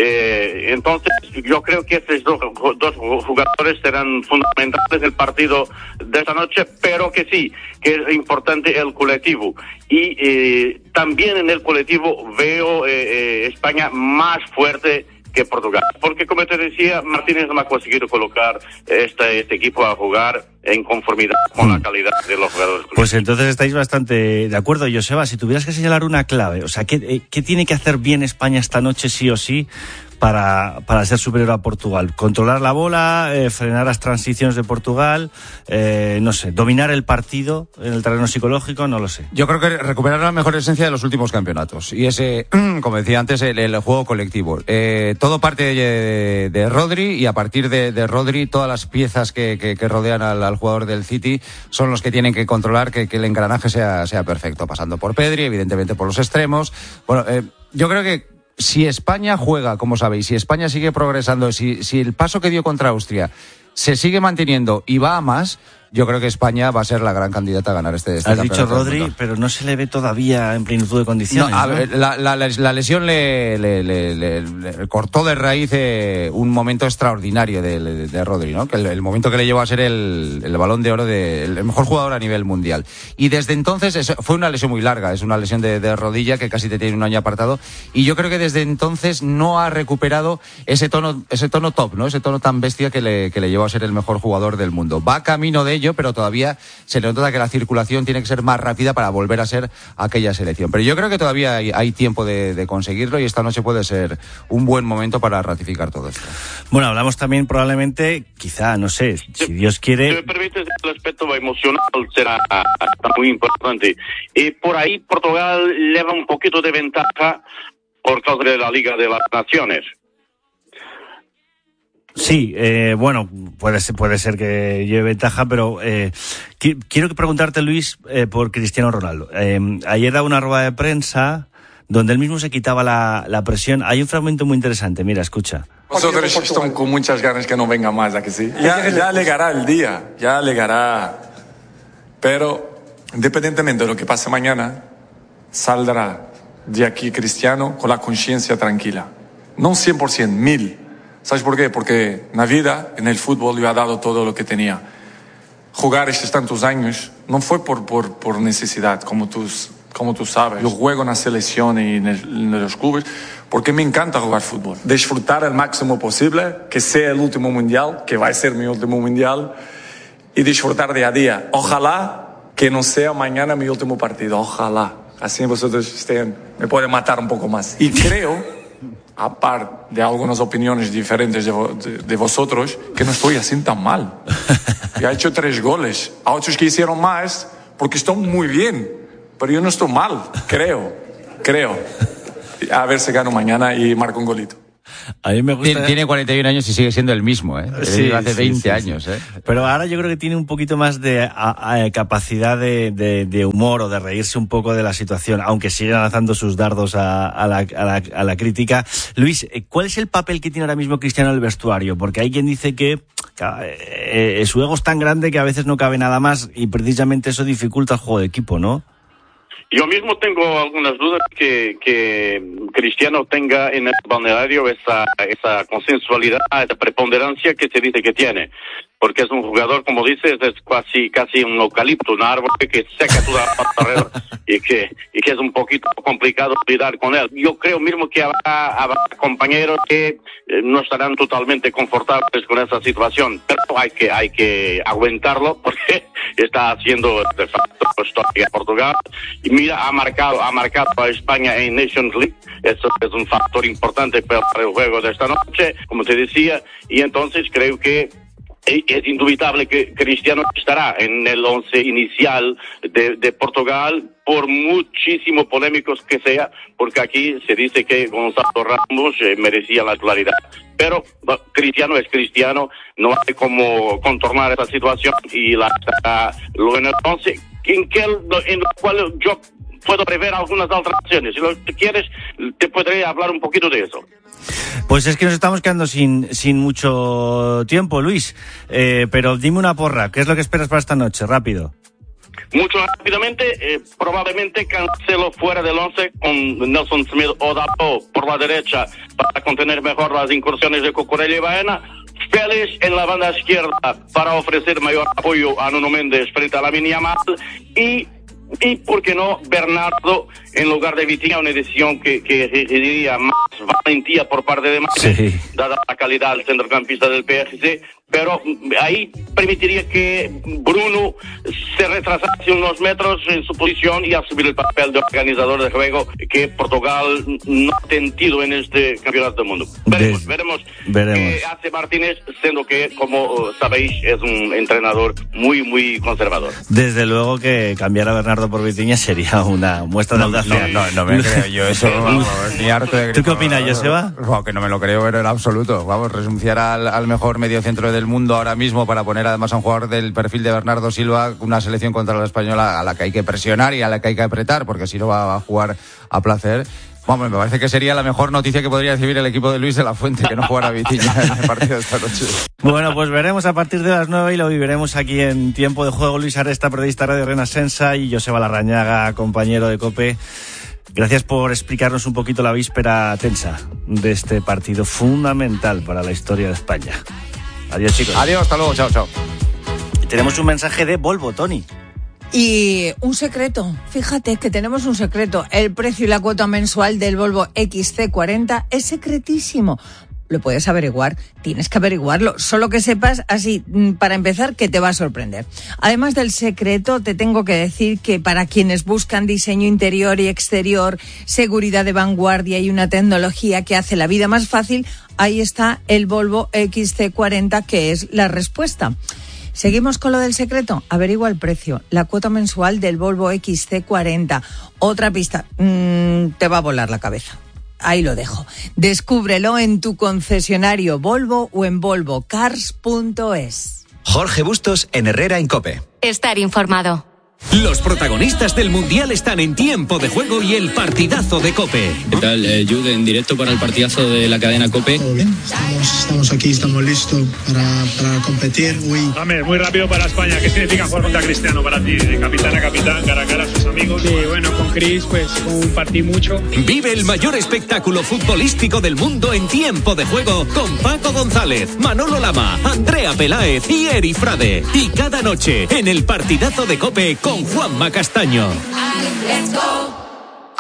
Eh, entonces, yo creo que estos dos, dos jugadores serán fundamentales en el partido de esta noche, pero que sí, que es importante el colectivo. Y eh, también en el colectivo veo eh, eh, España más fuerte que Portugal. Porque, como te decía, Martínez no ha conseguido colocar este, este equipo a jugar en conformidad con la calidad de los jugadores. Pues entonces estáis bastante de acuerdo. Joseba, si tuvieras que señalar una clave, o sea, ¿qué, qué tiene que hacer bien España esta noche sí o sí para, para ser superior a Portugal? Controlar la bola, eh, frenar las transiciones de Portugal, eh, no sé, dominar el partido en el terreno psicológico, no lo sé. Yo creo que recuperar la mejor esencia de los últimos campeonatos y ese, como decía antes, el, el juego colectivo. Eh, todo parte de, de Rodri y a partir de, de Rodri todas las piezas que, que, que rodean al, al jugador del City son los que tienen que controlar que, que el engranaje sea, sea perfecto, pasando por Pedri, evidentemente por los extremos. Bueno, eh, yo creo que si España juega, como sabéis, si España sigue progresando, si, si el paso que dio contra Austria se sigue manteniendo y va a más, yo creo que España va a ser la gran candidata a ganar este, este Has campeonato. Has dicho Rodri, pero no se le ve todavía en plenitud de condiciones. No, a ¿no? ver, la, la, la lesión le, le, le, le, le cortó de raíz eh, un momento extraordinario de, de, de Rodri, ¿no? Que el, el momento que le llevó a ser el, el balón de oro de el mejor jugador a nivel mundial. Y desde entonces es, fue una lesión muy larga, es una lesión de, de rodilla que casi te tiene un año apartado. Y yo creo que desde entonces no ha recuperado ese tono, ese tono top, ¿no? Ese tono tan bestia que le, que le llevó a ser el mejor jugador del mundo. Va camino de ello, pero todavía se le nota que la circulación tiene que ser más rápida para volver a ser aquella selección. Pero yo creo que todavía hay, hay tiempo de, de conseguirlo y esta noche puede ser un buen momento para ratificar todo esto. Bueno, hablamos también probablemente, quizá, no sé, si Dios quiere... Si me permites, el aspecto emocional será muy importante. Y por ahí Portugal lleva un poquito de ventaja por causa de la Liga de las Naciones. Sí, eh, bueno, puede ser, puede ser que lleve ventaja, pero eh, qu- quiero preguntarte, Luis, eh, por Cristiano Ronaldo. Eh, ayer daba una rueda de prensa donde él mismo se quitaba la, la presión. Hay un fragmento muy interesante, mira, escucha. Nosotros estamos con muchas ganas que no venga más, ¿a que sí? Ya, ya llegará el día, ya llegará. Pero, independientemente de lo que pase mañana, saldrá de aquí Cristiano con la conciencia tranquila. No cien por ciento, mil. ¿Sabes por qué? Porque en la vida, en el fútbol, yo he dado todo lo que tenía. Jugar estos tantos años no fue por, por, por necesidad, como tú, como tú sabes. Yo juego en la selección y en, el, en los clubes porque me encanta jugar fútbol. Disfrutar al máximo posible, que sea el último mundial, que va a ser mi último mundial, y disfrutar día a día. Ojalá que no sea mañana mi último partido, ojalá. así vosotros estén, me pueden matar un poco más. Y creo, aparte de algunas opiniones diferentes de, de, de vosotros, que no estoy así tan mal. Ya he hecho tres goles. A otros que hicieron más, porque están muy bien. Pero yo no estoy mal, creo, creo. A ver si gano mañana y marco un golito. A mí me gusta... Tiene cuarenta y un años y sigue siendo el mismo, ¿eh? Sí, hace sí, veinte sí, años, sí. ¿eh? Pero ahora yo creo que tiene un poquito más de a, a, capacidad de, de, de humor o de reírse un poco de la situación, aunque sigue lanzando sus dardos a, a, la, a, la, a la crítica. Luis, ¿cuál es el papel que tiene ahora mismo Cristiano en el vestuario? Porque hay quien dice que eh, su ego es tan grande que a veces no cabe nada más y precisamente eso dificulta el juego de equipo, ¿no? Yo mismo tengo algunas dudas que, que Cristiano tenga en el balneario esa, esa consensualidad, esa preponderancia que se dice que tiene. Porque es un jugador, como dices, es casi casi un eucalipto, un árbol que seca toda la alrededor y que, y que es un poquito complicado lidiar con él. Yo creo mismo que habrá, habrá compañeros que eh, no estarán totalmente confortables con esa situación, pero hay que hay que aguantarlo porque está haciendo de facto historia Portugal y mira, ha marcado ha marcado a España en Nations League. Eso es un factor importante para el juego de esta noche, como te decía, y entonces creo que es indubitable que Cristiano estará en el once inicial de, de Portugal, por muchísimo polémicos que sea, porque aquí se dice que Gonzalo Ramos eh, merecía la claridad. Pero bueno, Cristiano es Cristiano, no hay como contornar esa situación y la estará luego en el once, en, que, en lo cual yo puedo prever algunas alteraciones. Si lo que quieres, te podré hablar un poquito de eso. Pues es que nos estamos quedando sin, sin mucho tiempo, Luis. Eh, pero dime una porra, ¿qué es lo que esperas para esta noche? Rápido. Mucho rápidamente, eh, probablemente Cancelo fuera del once con Nelson Smith o Dalot por la derecha para contener mejor las incursiones de Cucurella y Baena. Félix en la banda izquierda para ofrecer mayor apoyo a Nuno Méndez frente a Lamine Yamal y Y, ¿por qué no, Bernardo en lugar de Vitinha? Una decisión que, que requeriría más valentía por parte de Martínez, sí, dada la calidad del centrocampista del P S G, pero ahí permitiría que Bruno se retrasase unos metros en su posición y asumir el papel de organizador de juego que Portugal no ha tenido en este campeonato del mundo. Veremos, de... veremos, veremos qué hace Martínez, siendo que, como sabéis, es un entrenador muy, muy conservador. Desde luego que cambiar a Bernardo por Vitinha sería una muestra de audacia. No, no, no, no me creo yo eso. Vamos, ni harto de... ¿Tú qué opinas, Joseba? No, que no me lo creo, pero en absoluto. Vamos, renunciar al, al mejor mediocentro del mundo ahora mismo para poner además a un jugador del perfil de Bernardo Silva, una selección contra la española a la que hay que presionar y a la que hay que apretar, porque si no va a jugar a placer. Vamos, me parece que sería la mejor noticia que podría recibir el equipo de Luis de la Fuente, que no jugara Vitinha en el partido de esta noche. Bueno, pues veremos a partir de las nueve y lo viviremos aquí en Tiempo de Juego. Luis Aresta, periodista Radio Renasensa, y Joseba Larrañaga, compañero de COPE. Gracias por explicarnos un poquito la víspera tensa de este partido fundamental para la historia de España. Adiós, chicos. Adiós, hasta luego, chao, chao. Y tenemos un mensaje de Volvo, Tony. Y un secreto, fíjate que tenemos un secreto. El precio y la cuota mensual del Volvo X C cuarenta es secretísimo. Lo puedes averiguar, tienes que averiguarlo. Solo que sepas, así, para empezar, que te va a sorprender. Además del secreto, te tengo que decir que para quienes buscan diseño interior y exterior, seguridad de vanguardia y una tecnología que hace la vida más fácil, ahí está el Volvo X C cuarenta, que es la respuesta. Seguimos con lo del secreto. Averigua el precio, la cuota mensual del Volvo X C cuarenta. Otra pista, mmm, te va a volar la cabeza. Ahí lo dejo. Descúbrelo en tu concesionario Volvo o en volvo cars punto es. Jorge Bustos en Herrera en COPE. Estar informado. Los protagonistas del Mundial están en Tiempo de Juego y el partidazo de COPE. ¿Qué tal, eh, Jude, en directo para el partidazo de la cadena COPE? Todo bien, estamos, estamos aquí, estamos listos para, para competir. Uy. Dame, muy rápido para España. ¿Qué significa jugar contra Cristiano para ti? De capitán a capitán, cara a cara a sus amigos. Sí, bueno, con Cris pues compartí mucho. Vive el mayor espectáculo futbolístico del mundo en Tiempo de Juego con Paco González, Manolo Lama, Andrea Peláez y Eri Frade. Y cada noche en el partidazo de COPE con Juanma Castaño.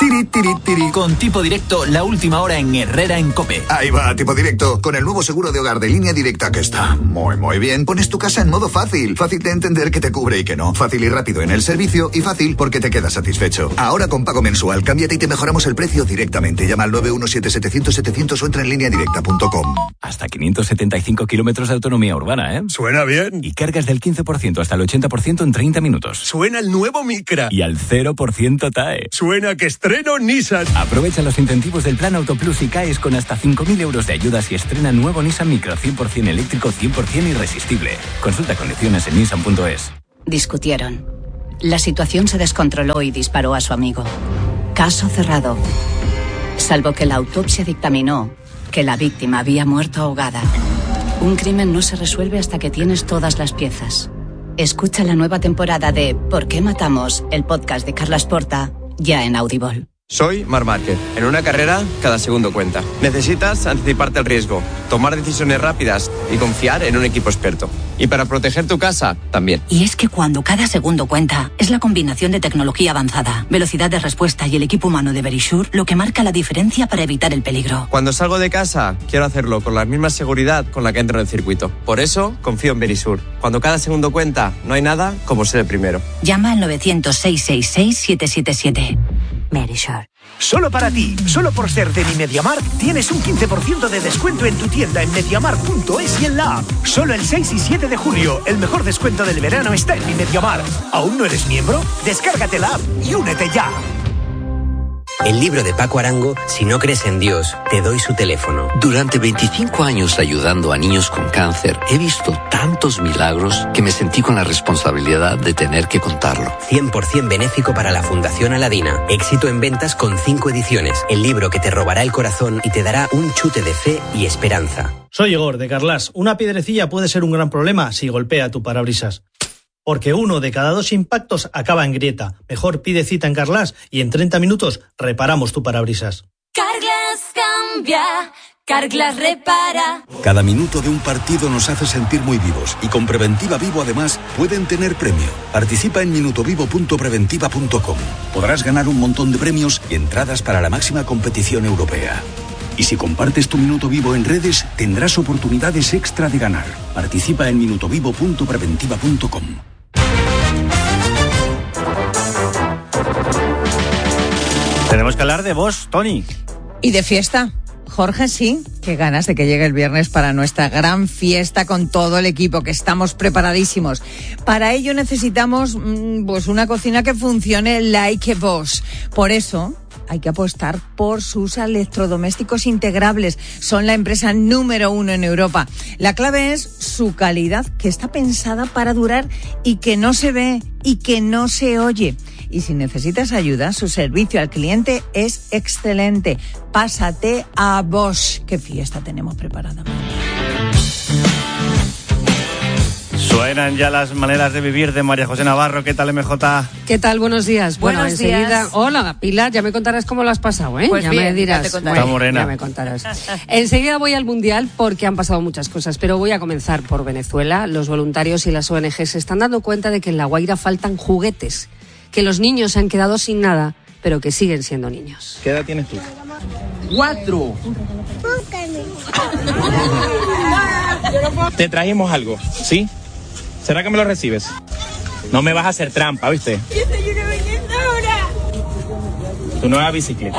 Tiri, tiri, tiri. Con Tipo Directo, la última hora en Herrera en COPE. Ahí va, Tipo Directo, con el nuevo seguro de hogar de Línea Directa que está muy, muy bien. Pones tu casa en modo fácil. Fácil de entender que te cubre y que no. Fácil y rápido en el servicio y fácil porque te quedas satisfecho. Ahora con pago mensual, cámbiate y te mejoramos el precio directamente. Llama al nueve uno siete siete cero cero siete cero cero o entra en línea directa punto com. Hasta quinientos setenta y cinco kilómetros de autonomía urbana, ¿eh? Suena bien. Y cargas del quince por ciento hasta el ochenta por ciento en treinta minutos. Suena el nuevo Micra. Y al cero por ciento T A E. Suena que estreno Nissan. Aprovecha los incentivos del Plan Autoplus y caes con hasta cinco mil euros de ayudas y estrena nuevo Nissan Micra cien por ciento eléctrico, cien por ciento irresistible. Consulta condiciones en nissan punto es. Discutieron. La situación se descontroló y disparó a su amigo. Caso cerrado. Salvo que la autopsia dictaminó que la víctima había muerto ahogada. Un crimen no se resuelve hasta que tienes todas las piezas. Escucha la nueva temporada de ¿Por qué matamos?, el podcast de Carlas Porta, ya en Audible. Soy Marc Márquez. En una carrera, cada segundo cuenta. Necesitas anticiparte al riesgo, tomar decisiones rápidas y confiar en un equipo experto. Y para proteger tu casa, también. Y es que cuando cada segundo cuenta, es la combinación de tecnología avanzada, velocidad de respuesta y el equipo humano de Verisure lo que marca la diferencia para evitar el peligro. Cuando salgo de casa, quiero hacerlo con la misma seguridad con la que entro en el circuito. Por eso, confío en Verisure. Cuando cada segundo cuenta, no hay nada como ser el primero. Llama al nueve cero cero, seis seis seis, siete siete siete. Verisure. Solo para ti, solo por ser de mi MediaMarkt, tienes un quince por ciento de descuento en tu tienda en mediamarkt punto es y en la app. Solo el seis y siete de julio, el mejor descuento del verano está en mi MediaMarkt. ¿Aún no eres miembro? Descárgate la app y únete ya. El libro de Paco Arango, Si no crees en Dios, te doy su teléfono. Durante veinticinco años ayudando a niños con cáncer, he visto tantos milagros que me sentí con la responsabilidad de tener que contarlo. cien por ciento benéfico para la Fundación Aladina. Éxito en ventas con cinco ediciones. El libro que te robará el corazón y te dará un chute de fe y esperanza. Soy Igor, de Carlas. Una piedrecilla puede ser un gran problema si golpea tu parabrisas. Porque uno de cada dos impactos acaba en grieta. Mejor pide cita en Carlas y en treinta minutos reparamos tu parabrisas. Carglass cambia, Carglass repara. Cada minuto de un partido nos hace sentir muy vivos y con Preventiva Vivo además pueden tener premio. Participa en minutovivo punto preventiva punto com. Podrás ganar un montón de premios y entradas para la máxima competición europea. Y si compartes tu Minuto Vivo en redes, tendrás oportunidades extra de ganar. Participa en minutovivo punto preventiva punto com. Tenemos que hablar de vos, Tony. Y de fiesta. Jorge, sí, qué ganas de que llegue el viernes para nuestra gran fiesta con todo el equipo, que estamos preparadísimos. Para ello necesitamos pues una cocina que funcione like a Bosch. Por eso hay que apostar por sus electrodomésticos integrables. Son la empresa número uno en Europa. La clave es su calidad, que está pensada para durar y que no se ve y que no se oye. Y si necesitas ayuda, su servicio al cliente es excelente. Pásate a Bosch. ¿Qué fiesta tenemos preparada? Suenan ya las maneras de vivir de María José Navarro. ¿Qué tal, M J? ¿Qué tal? Buenos días. Bueno, Buenos enseguida... días. Hola, Pilar, ya me contarás cómo lo has pasado, ¿eh? Pues ya bien, me dirás. ya te contaré. Está morena. Ya me contarás. Enseguida voy al Mundial porque han pasado muchas cosas, pero voy a comenzar por Venezuela. Los voluntarios y las O N G se están dando cuenta de que en La Guaira faltan juguetes, que los niños se han quedado sin nada, pero que siguen siendo niños. ¿Qué edad tienes tú? Cuatro. Te trajimos algo, ¿sí? ¿Será que me lo recibes? No me vas a hacer trampa, ¿viste? Tu nueva bicicleta.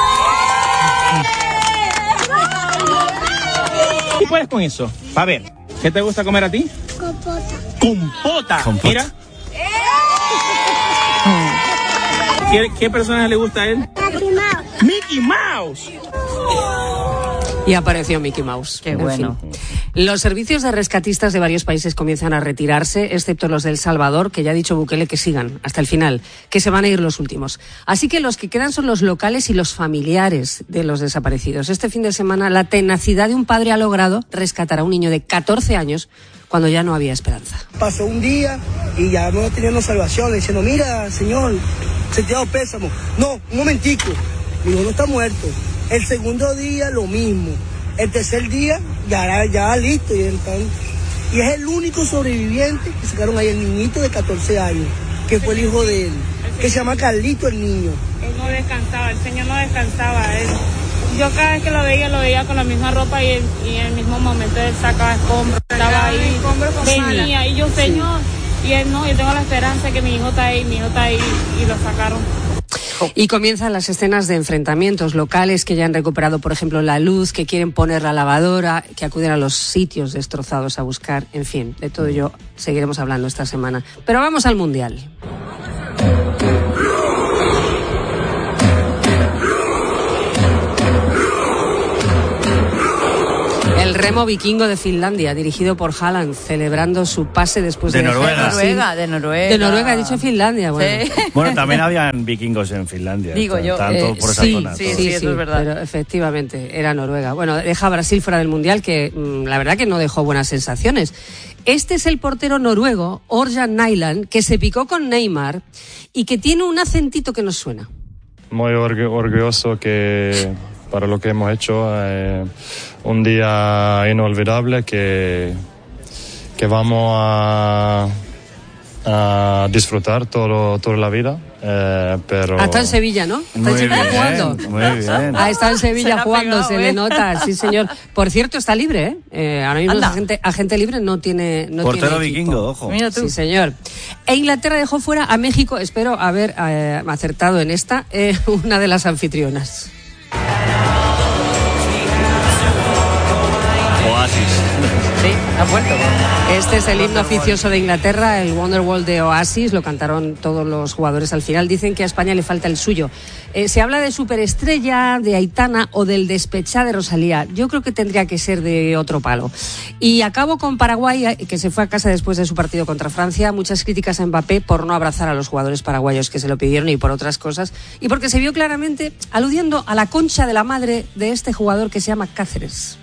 ¿Qué puedes con eso? A ver, ¿qué te gusta comer a ti? Compota. Compota. Compota. Mira. ¿Qué, ¿Qué personaje le gusta a él? Mickey Mouse. Mickey Mouse. Y apareció Mickey Mouse. Qué En bueno. fin. Los servicios de rescatistas de varios países comienzan a retirarse, excepto los de El Salvador, que ya ha dicho Bukele que sigan hasta el final, que se van a ir los últimos. Así que los que quedan son los locales y los familiares de los desaparecidos. Este fin de semana, la tenacidad de un padre ha logrado rescatar a un niño de catorce años cuando ya no había esperanza. Pasó un día y ya no teníamos salvación, diciendo, mira, señor, sentido pésamo. No, un momentico, mi hijo no está muerto. El segundo día, lo mismo. El tercer día, ya, ya listo. Y, entonces, y es el único sobreviviente que sacaron ahí, el niñito de catorce años, que fue el hijo de él, que se llama Carlito el niño. descansaba, el señor no descansaba. Él, yo cada vez que lo veía, lo veía con la misma ropa y, el, y en el mismo momento él sacaba escombros, estaba ahí, venía y yo, señor, sí. Y él no, yo tengo la esperanza de que mi hijo está ahí, mi hijo está ahí y lo sacaron. Y comienzan las escenas de enfrentamientos locales que ya han recuperado, por ejemplo, la luz, que quieren poner la lavadora, que acuden a los sitios destrozados a buscar, en fin, de todo ello seguiremos hablando esta semana. Pero vamos al Mundial. El remo vikingo de Finlandia, dirigido por Haaland, celebrando su pase después de... De Noruega. De Noruega, de Noruega. De Noruega, he dicho Finlandia. Bueno, Sí. Bueno, también habían vikingos en Finlandia. Digo yo. Tanto Eh, por esa sí, zona. sí, todo. sí, eso sí, es verdad. pero efectivamente era Noruega. Bueno, deja a Brasil fuera del Mundial, que mmm, la verdad que no dejó buenas sensaciones. Este es el portero noruego, Orjan Nyland, que se picó con Neymar y que tiene un acentito que nos suena. Muy orgu- orgulloso que para lo que hemos hecho, eh, un día inolvidable que, que vamos a, a disfrutar todo, toda la vida. Eh, pero... Ah, está en Sevilla, ¿no? Está Muy en Sevilla bien, jugando. muy bien. Ah, está en Se Sevilla la ha jugando, pegado, se ¿eh? le nota, sí señor. Por cierto, está libre, ¿eh? eh ahora mismo Anda. agente, agente libre no tiene no Portero tiene equipo. vikingo, ojo. Mira tú. Sí, señor. E Inglaterra dejó fuera a México, espero haber eh, acertado en esta, eh, una de las anfitrionas. Oasis. Sí, ha vuelto. Este es el himno oficioso de Inglaterra, el Wonderwall de Oasis, lo cantaron todos los jugadores al final. Dicen que a España le falta el suyo. Eh, se habla de Superestrella, de Aitana o del Despechá de Rosalía. Yo creo que tendría que ser de otro palo. Y acabo con Paraguay, que se fue a casa después de su partido contra Francia. Muchas críticas a Mbappé por no abrazar a los jugadores paraguayos que se lo pidieron y por otras cosas. Y porque se vio claramente aludiendo a la concha de la madre de este jugador que se llama Cáceres.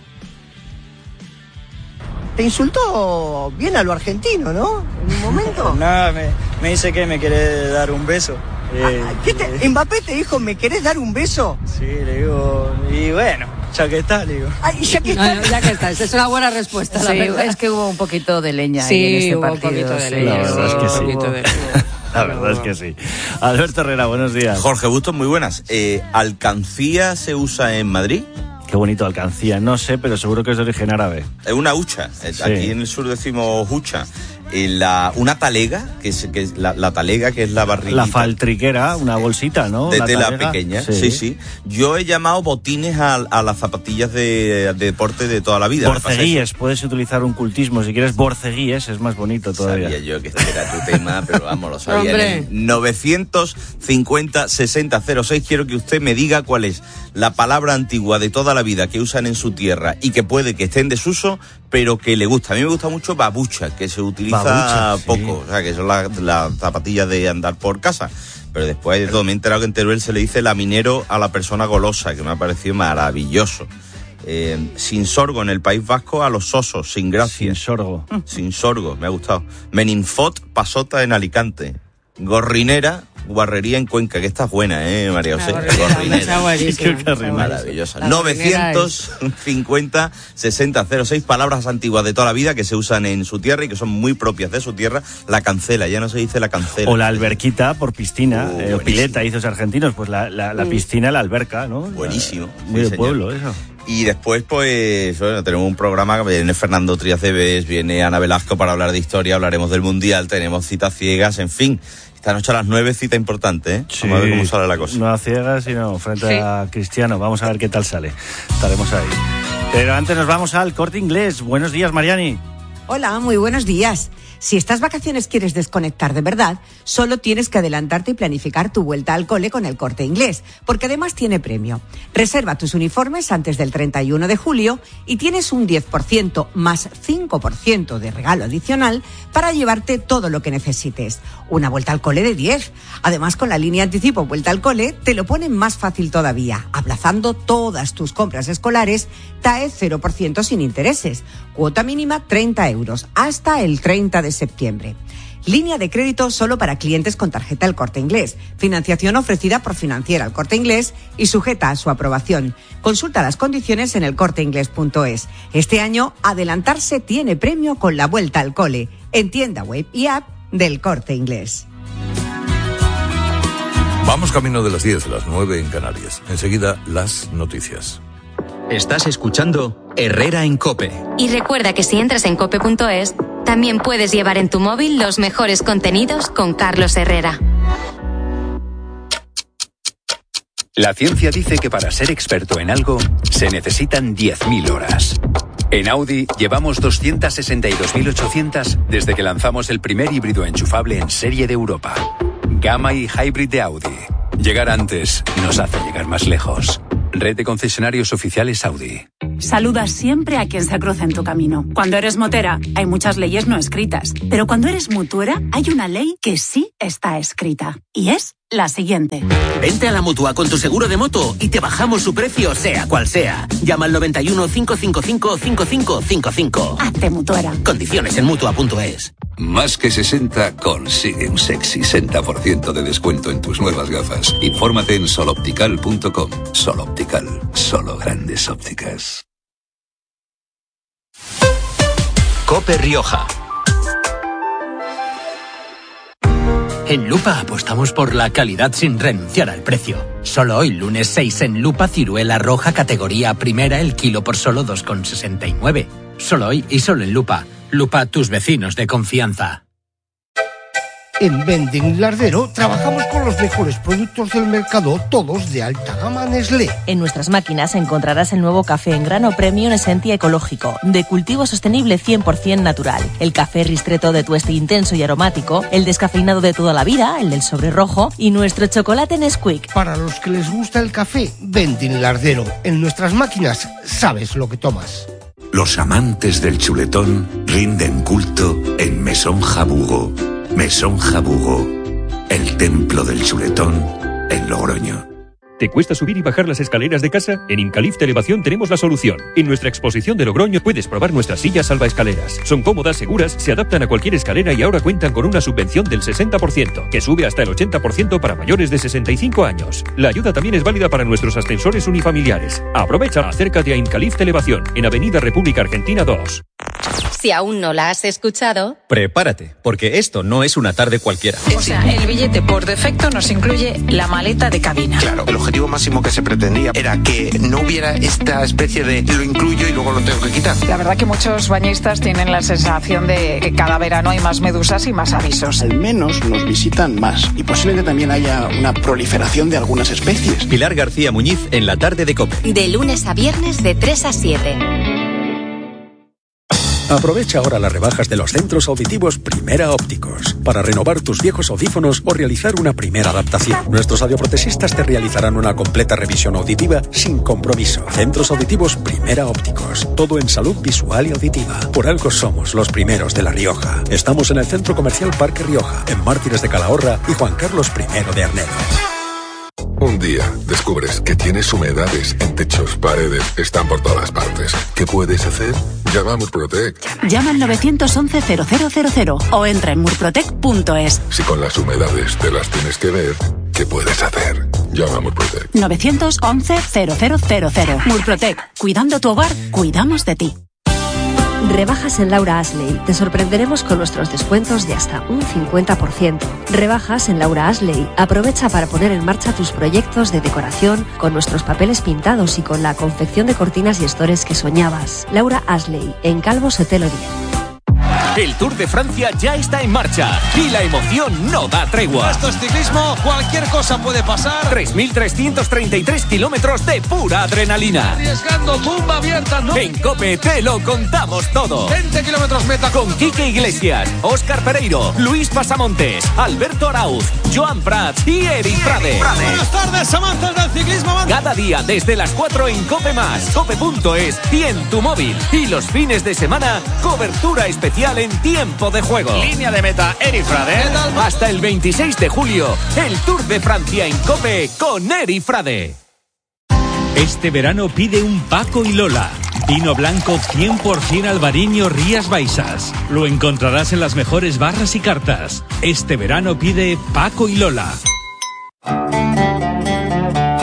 Te insultó bien a lo argentino, ¿no? En un momento. Nada, me, me dice que me quiere dar un beso. Eh, Ah, ¿qué te- Mbappé te dijo, ¿me querés dar un beso? Sí, le digo, y bueno, ya que está, le digo. Ay, ya que No, está. no, ya que está, esa es una buena respuesta. la Sí, verdad. es que hubo un poquito de leña Sí, ahí en ese hubo un partido. poquito de sí. leña, La verdad es que hubo sí. un poquito de- La verdad es que sí. Alberto Herrera, buenos días. Jorge Bustos, muy buenas. Eh, ¿Alcancía se usa en Madrid? Qué bonito, alcancía. No sé, pero seguro que es de origen árabe. Es una hucha. Sí. Aquí en el sur decimos hucha. Eh, la, una talega, que es, que es la, la talega, que es la barriguita. La faltriquera, una bolsita, ¿no? De La tela talega. pequeña, sí. sí, Yo he llamado botines a, a las zapatillas de, de deporte de toda la vida. Borceguíes, puedes utilizar un cultismo. Si quieres borceguíes, es más bonito todavía. Sabía yo que este era tu tema, pero vamos, lo sabía. Hombre. En el novecientos cincuenta sesenta cero seis quiero que usted me diga cuál es la palabra antigua de toda la vida que usan en su tierra y que puede que esté en desuso, pero que le gusta. A mí me gusta mucho babucha, que se utiliza Babucha, sí. poco, o sea, que son las la zapatillas de andar por casa. Pero después de todo me he enterado que en Teruel se le dice laminero a la persona golosa, que me ha parecido maravilloso. Eh, sin sorgo en el País Vasco a los sosos, sin gracia. Sin sorgo. Sin sorgo, me ha gustado. Meninfot, pasota en Alicante. Gorrinera, guarrería en Cuenca, que esta es buena, ¿eh, María José? Está buenísima, está Maravillosa. La gorrinera novecientos cincuenta sesenta cero seis, palabras antiguas de toda la vida que se usan en su tierra y que son muy propias de su tierra. La cancela, ya no se dice la cancela. O la alberquita por piscina, Uh, eh, o pileta, dicen los argentinos. Pues la, la, la piscina, la alberca, ¿no? Buenísimo. La- muy sí, de señor. pueblo, eso. Y después, pues, bueno, tenemos un programa que viene Fernando Triacebes, viene Ana Velasco para hablar de historia, hablaremos del Mundial, tenemos citas ciegas, en fin. Esta noche a las nueve, cita importante, ¿eh? Sí. Vamos a ver cómo sale la cosa. No a ciegas, sino frente Sí. a Cristiano. Vamos a ver qué tal sale. Estaremos ahí. Pero antes nos vamos al Corte Inglés. Buenos días, Mariani. Hola, muy buenos días. Si estas vacaciones quieres desconectar de verdad, solo tienes que adelantarte y planificar tu vuelta al cole con el Corte Inglés, porque además tiene premio. Reserva tus uniformes antes del treinta y uno de julio y tienes un diez por ciento más cinco por ciento de regalo adicional para llevarte todo lo que necesites. Una vuelta al cole de diez. Además, con la línea anticipo vuelta al cole, te lo ponen más fácil todavía, aplazando todas tus compras escolares, T A E cero por ciento sin intereses. Cuota mínima treinta euros, hasta el treinta de septiembre. Línea de crédito solo para clientes con tarjeta El Corte Inglés. Financiación ofrecida por Financiera El Corte Inglés y sujeta a su aprobación. Consulta las condiciones en el corte inglés punto es. Este año, adelantarse tiene premio con la vuelta al cole. En tienda web y app del Corte Inglés. Vamos camino de las diez, las nueve en Canarias. Enseguida, las noticias. Estás escuchando Herrera en COPE. Y recuerda que si entras en cope punto es, también puedes llevar en tu móvil los mejores contenidos con Carlos Herrera. La ciencia dice que para ser experto en algo se necesitan diez mil horas. En Audi llevamos doscientas sesenta y dos mil ochocientas desde que lanzamos el primer híbrido enchufable en serie de Europa. Gamma y Hybrid de Audi. Llegar antes nos hace llegar más lejos. Red de concesionarios oficiales Audi. Saluda siempre a quien se cruza en tu camino. Cuando eres motera, hay muchas leyes no escritas. Pero cuando eres mutuera, hay una ley que sí está escrita. Y es la siguiente. Vente a la Mutua con tu seguro de moto y te bajamos su precio, sea cual sea. Llama al noventa y uno, cinco cinco cinco, cinco cinco cinco cinco. Hazte mutuera. Condiciones en Mutua punto es. Más que sesenta consigue un sexy sesenta por ciento de descuento en tus nuevas gafas. Infórmate en sol optical punto com. Sol Optical, solo grandes ópticas. COPE Rioja. En Lupa apostamos por la calidad sin renunciar al precio. Solo hoy, lunes seis, en Lupa, ciruela roja categoría primera, el kilo por solo dos con sesenta y nueve. Solo hoy y solo en Lupa. Lupa, tus vecinos de confianza. En Vending Lardero trabajamos con los mejores productos del mercado, todos de alta gama Nestlé. En nuestras máquinas encontrarás el nuevo café en grano Premium Essentia Ecológico, de cultivo sostenible cien por ciento natural, el café Ristretto de tueste intenso y aromático, el descafeinado de toda la vida, el del sobre rojo, y nuestro chocolate Nesquik. Para los que les gusta el café, Vending Lardero. En nuestras máquinas sabes lo que tomas. Los amantes del chuletón rinden culto en Mesón Jabugo. Mesón Jabugo, el templo del chuletón en Logroño. ¿Te cuesta subir y bajar las escaleras de casa? En Incalift Elevación tenemos la solución. En nuestra exposición de Logroño puedes probar nuestras sillas salvaescaleras. Son cómodas, seguras, se adaptan a cualquier escalera y ahora cuentan con una subvención del sesenta por ciento, que sube hasta el ochenta por ciento para mayores de sesenta y cinco años. La ayuda también es válida para nuestros ascensores unifamiliares. Aprovecha, acércate a Incalift Elevación, en Avenida República Argentina dos. Si aún no la has escuchado, prepárate, porque esto no es una tarde cualquiera. O sea, el billete por defecto nos incluye la maleta de cabina. Claro, el objetivo máximo que se pretendía era que no hubiera esta especie de lo incluyo y luego lo tengo que quitar. La verdad que muchos bañistas tienen la sensación de que cada verano hay más medusas y más avisos. Al menos nos visitan más y posiblemente también haya una proliferación de algunas especies. Pilar García Muñiz en la tarde de COPE. De lunes a viernes de tres a siete. Aprovecha ahora las rebajas de los centros auditivos Primera Ópticos para renovar tus viejos audífonos o realizar una primera adaptación. Nuestros audioprotesistas te realizarán una completa revisión auditiva sin compromiso. Centros auditivos Primera Ópticos. Todo en salud visual y auditiva. Por algo somos los primeros de La Rioja. Estamos en el Centro Comercial Parque Rioja, en Mártires de Calahorra y Juan Carlos primero de Arnedo. Un día descubres que tienes humedades en techos, paredes, están por todas partes. ¿Qué puedes hacer? Llama a Murprotec. Llama al nueve once cero cero cero cero o entra en murprotec punto es. Si con las humedades te las tienes que ver, ¿qué puedes hacer? Llama a Murprotec. nueve once cero cero cero cero. Murprotec. Cuidando tu hogar, cuidamos de ti. Rebajas en Laura Ashley. Te sorprenderemos con nuestros descuentos de hasta un cincuenta por ciento. Rebajas en Laura Ashley. Aprovecha para poner en marcha tus proyectos de decoración con nuestros papeles pintados y con la confección de cortinas y estores que soñabas. Laura Ashley, en Calvo Sotelo diez. El Tour de Francia ya está en marcha y la emoción no da tregua. Esto es ciclismo, cualquier cosa puede pasar. tres mil trescientos treinta y tres kilómetros de pura adrenalina. Arriesgando, tumba abierta, ¿no? En COPE te lo contamos todo. veinte kilómetros meta. Con Quique Iglesias, Óscar Pereiro, Luis Pasamontes, Alberto Arauz, Joan Prats y Eric Frade. Buenas tardes, amantes del ciclismo. Cada día desde las cuatro en COPE más, cope punto es y en tu móvil. Y los fines de semana, cobertura especial en tiempo de juego. Línea de meta, Eric Frade. Hasta el veintiséis de julio, el Tour de Francia en COPE con Eric Frade. Este verano pide un Paco y Lola. Vino blanco cien por ciento Albariño Rías Baixas. Lo encontrarás en las mejores barras y cartas. Este verano pide Paco y Lola. En la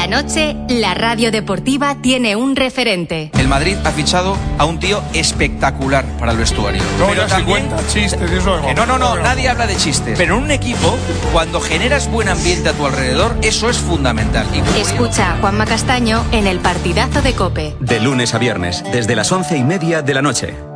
la noche, la radio deportiva tiene un referente. El Madrid ha fichado a un tío espectacular para el vestuario. No, Pero ya se también... cuenta, chistes, eso Que no, no, no, nadie habla de chistes. Pero en un equipo, cuando generas buen ambiente a tu alrededor, eso es fundamental. Y... Escucha a Juanma Castaño en el partidazo de COPE. De lunes a viernes, desde las once y media de la noche.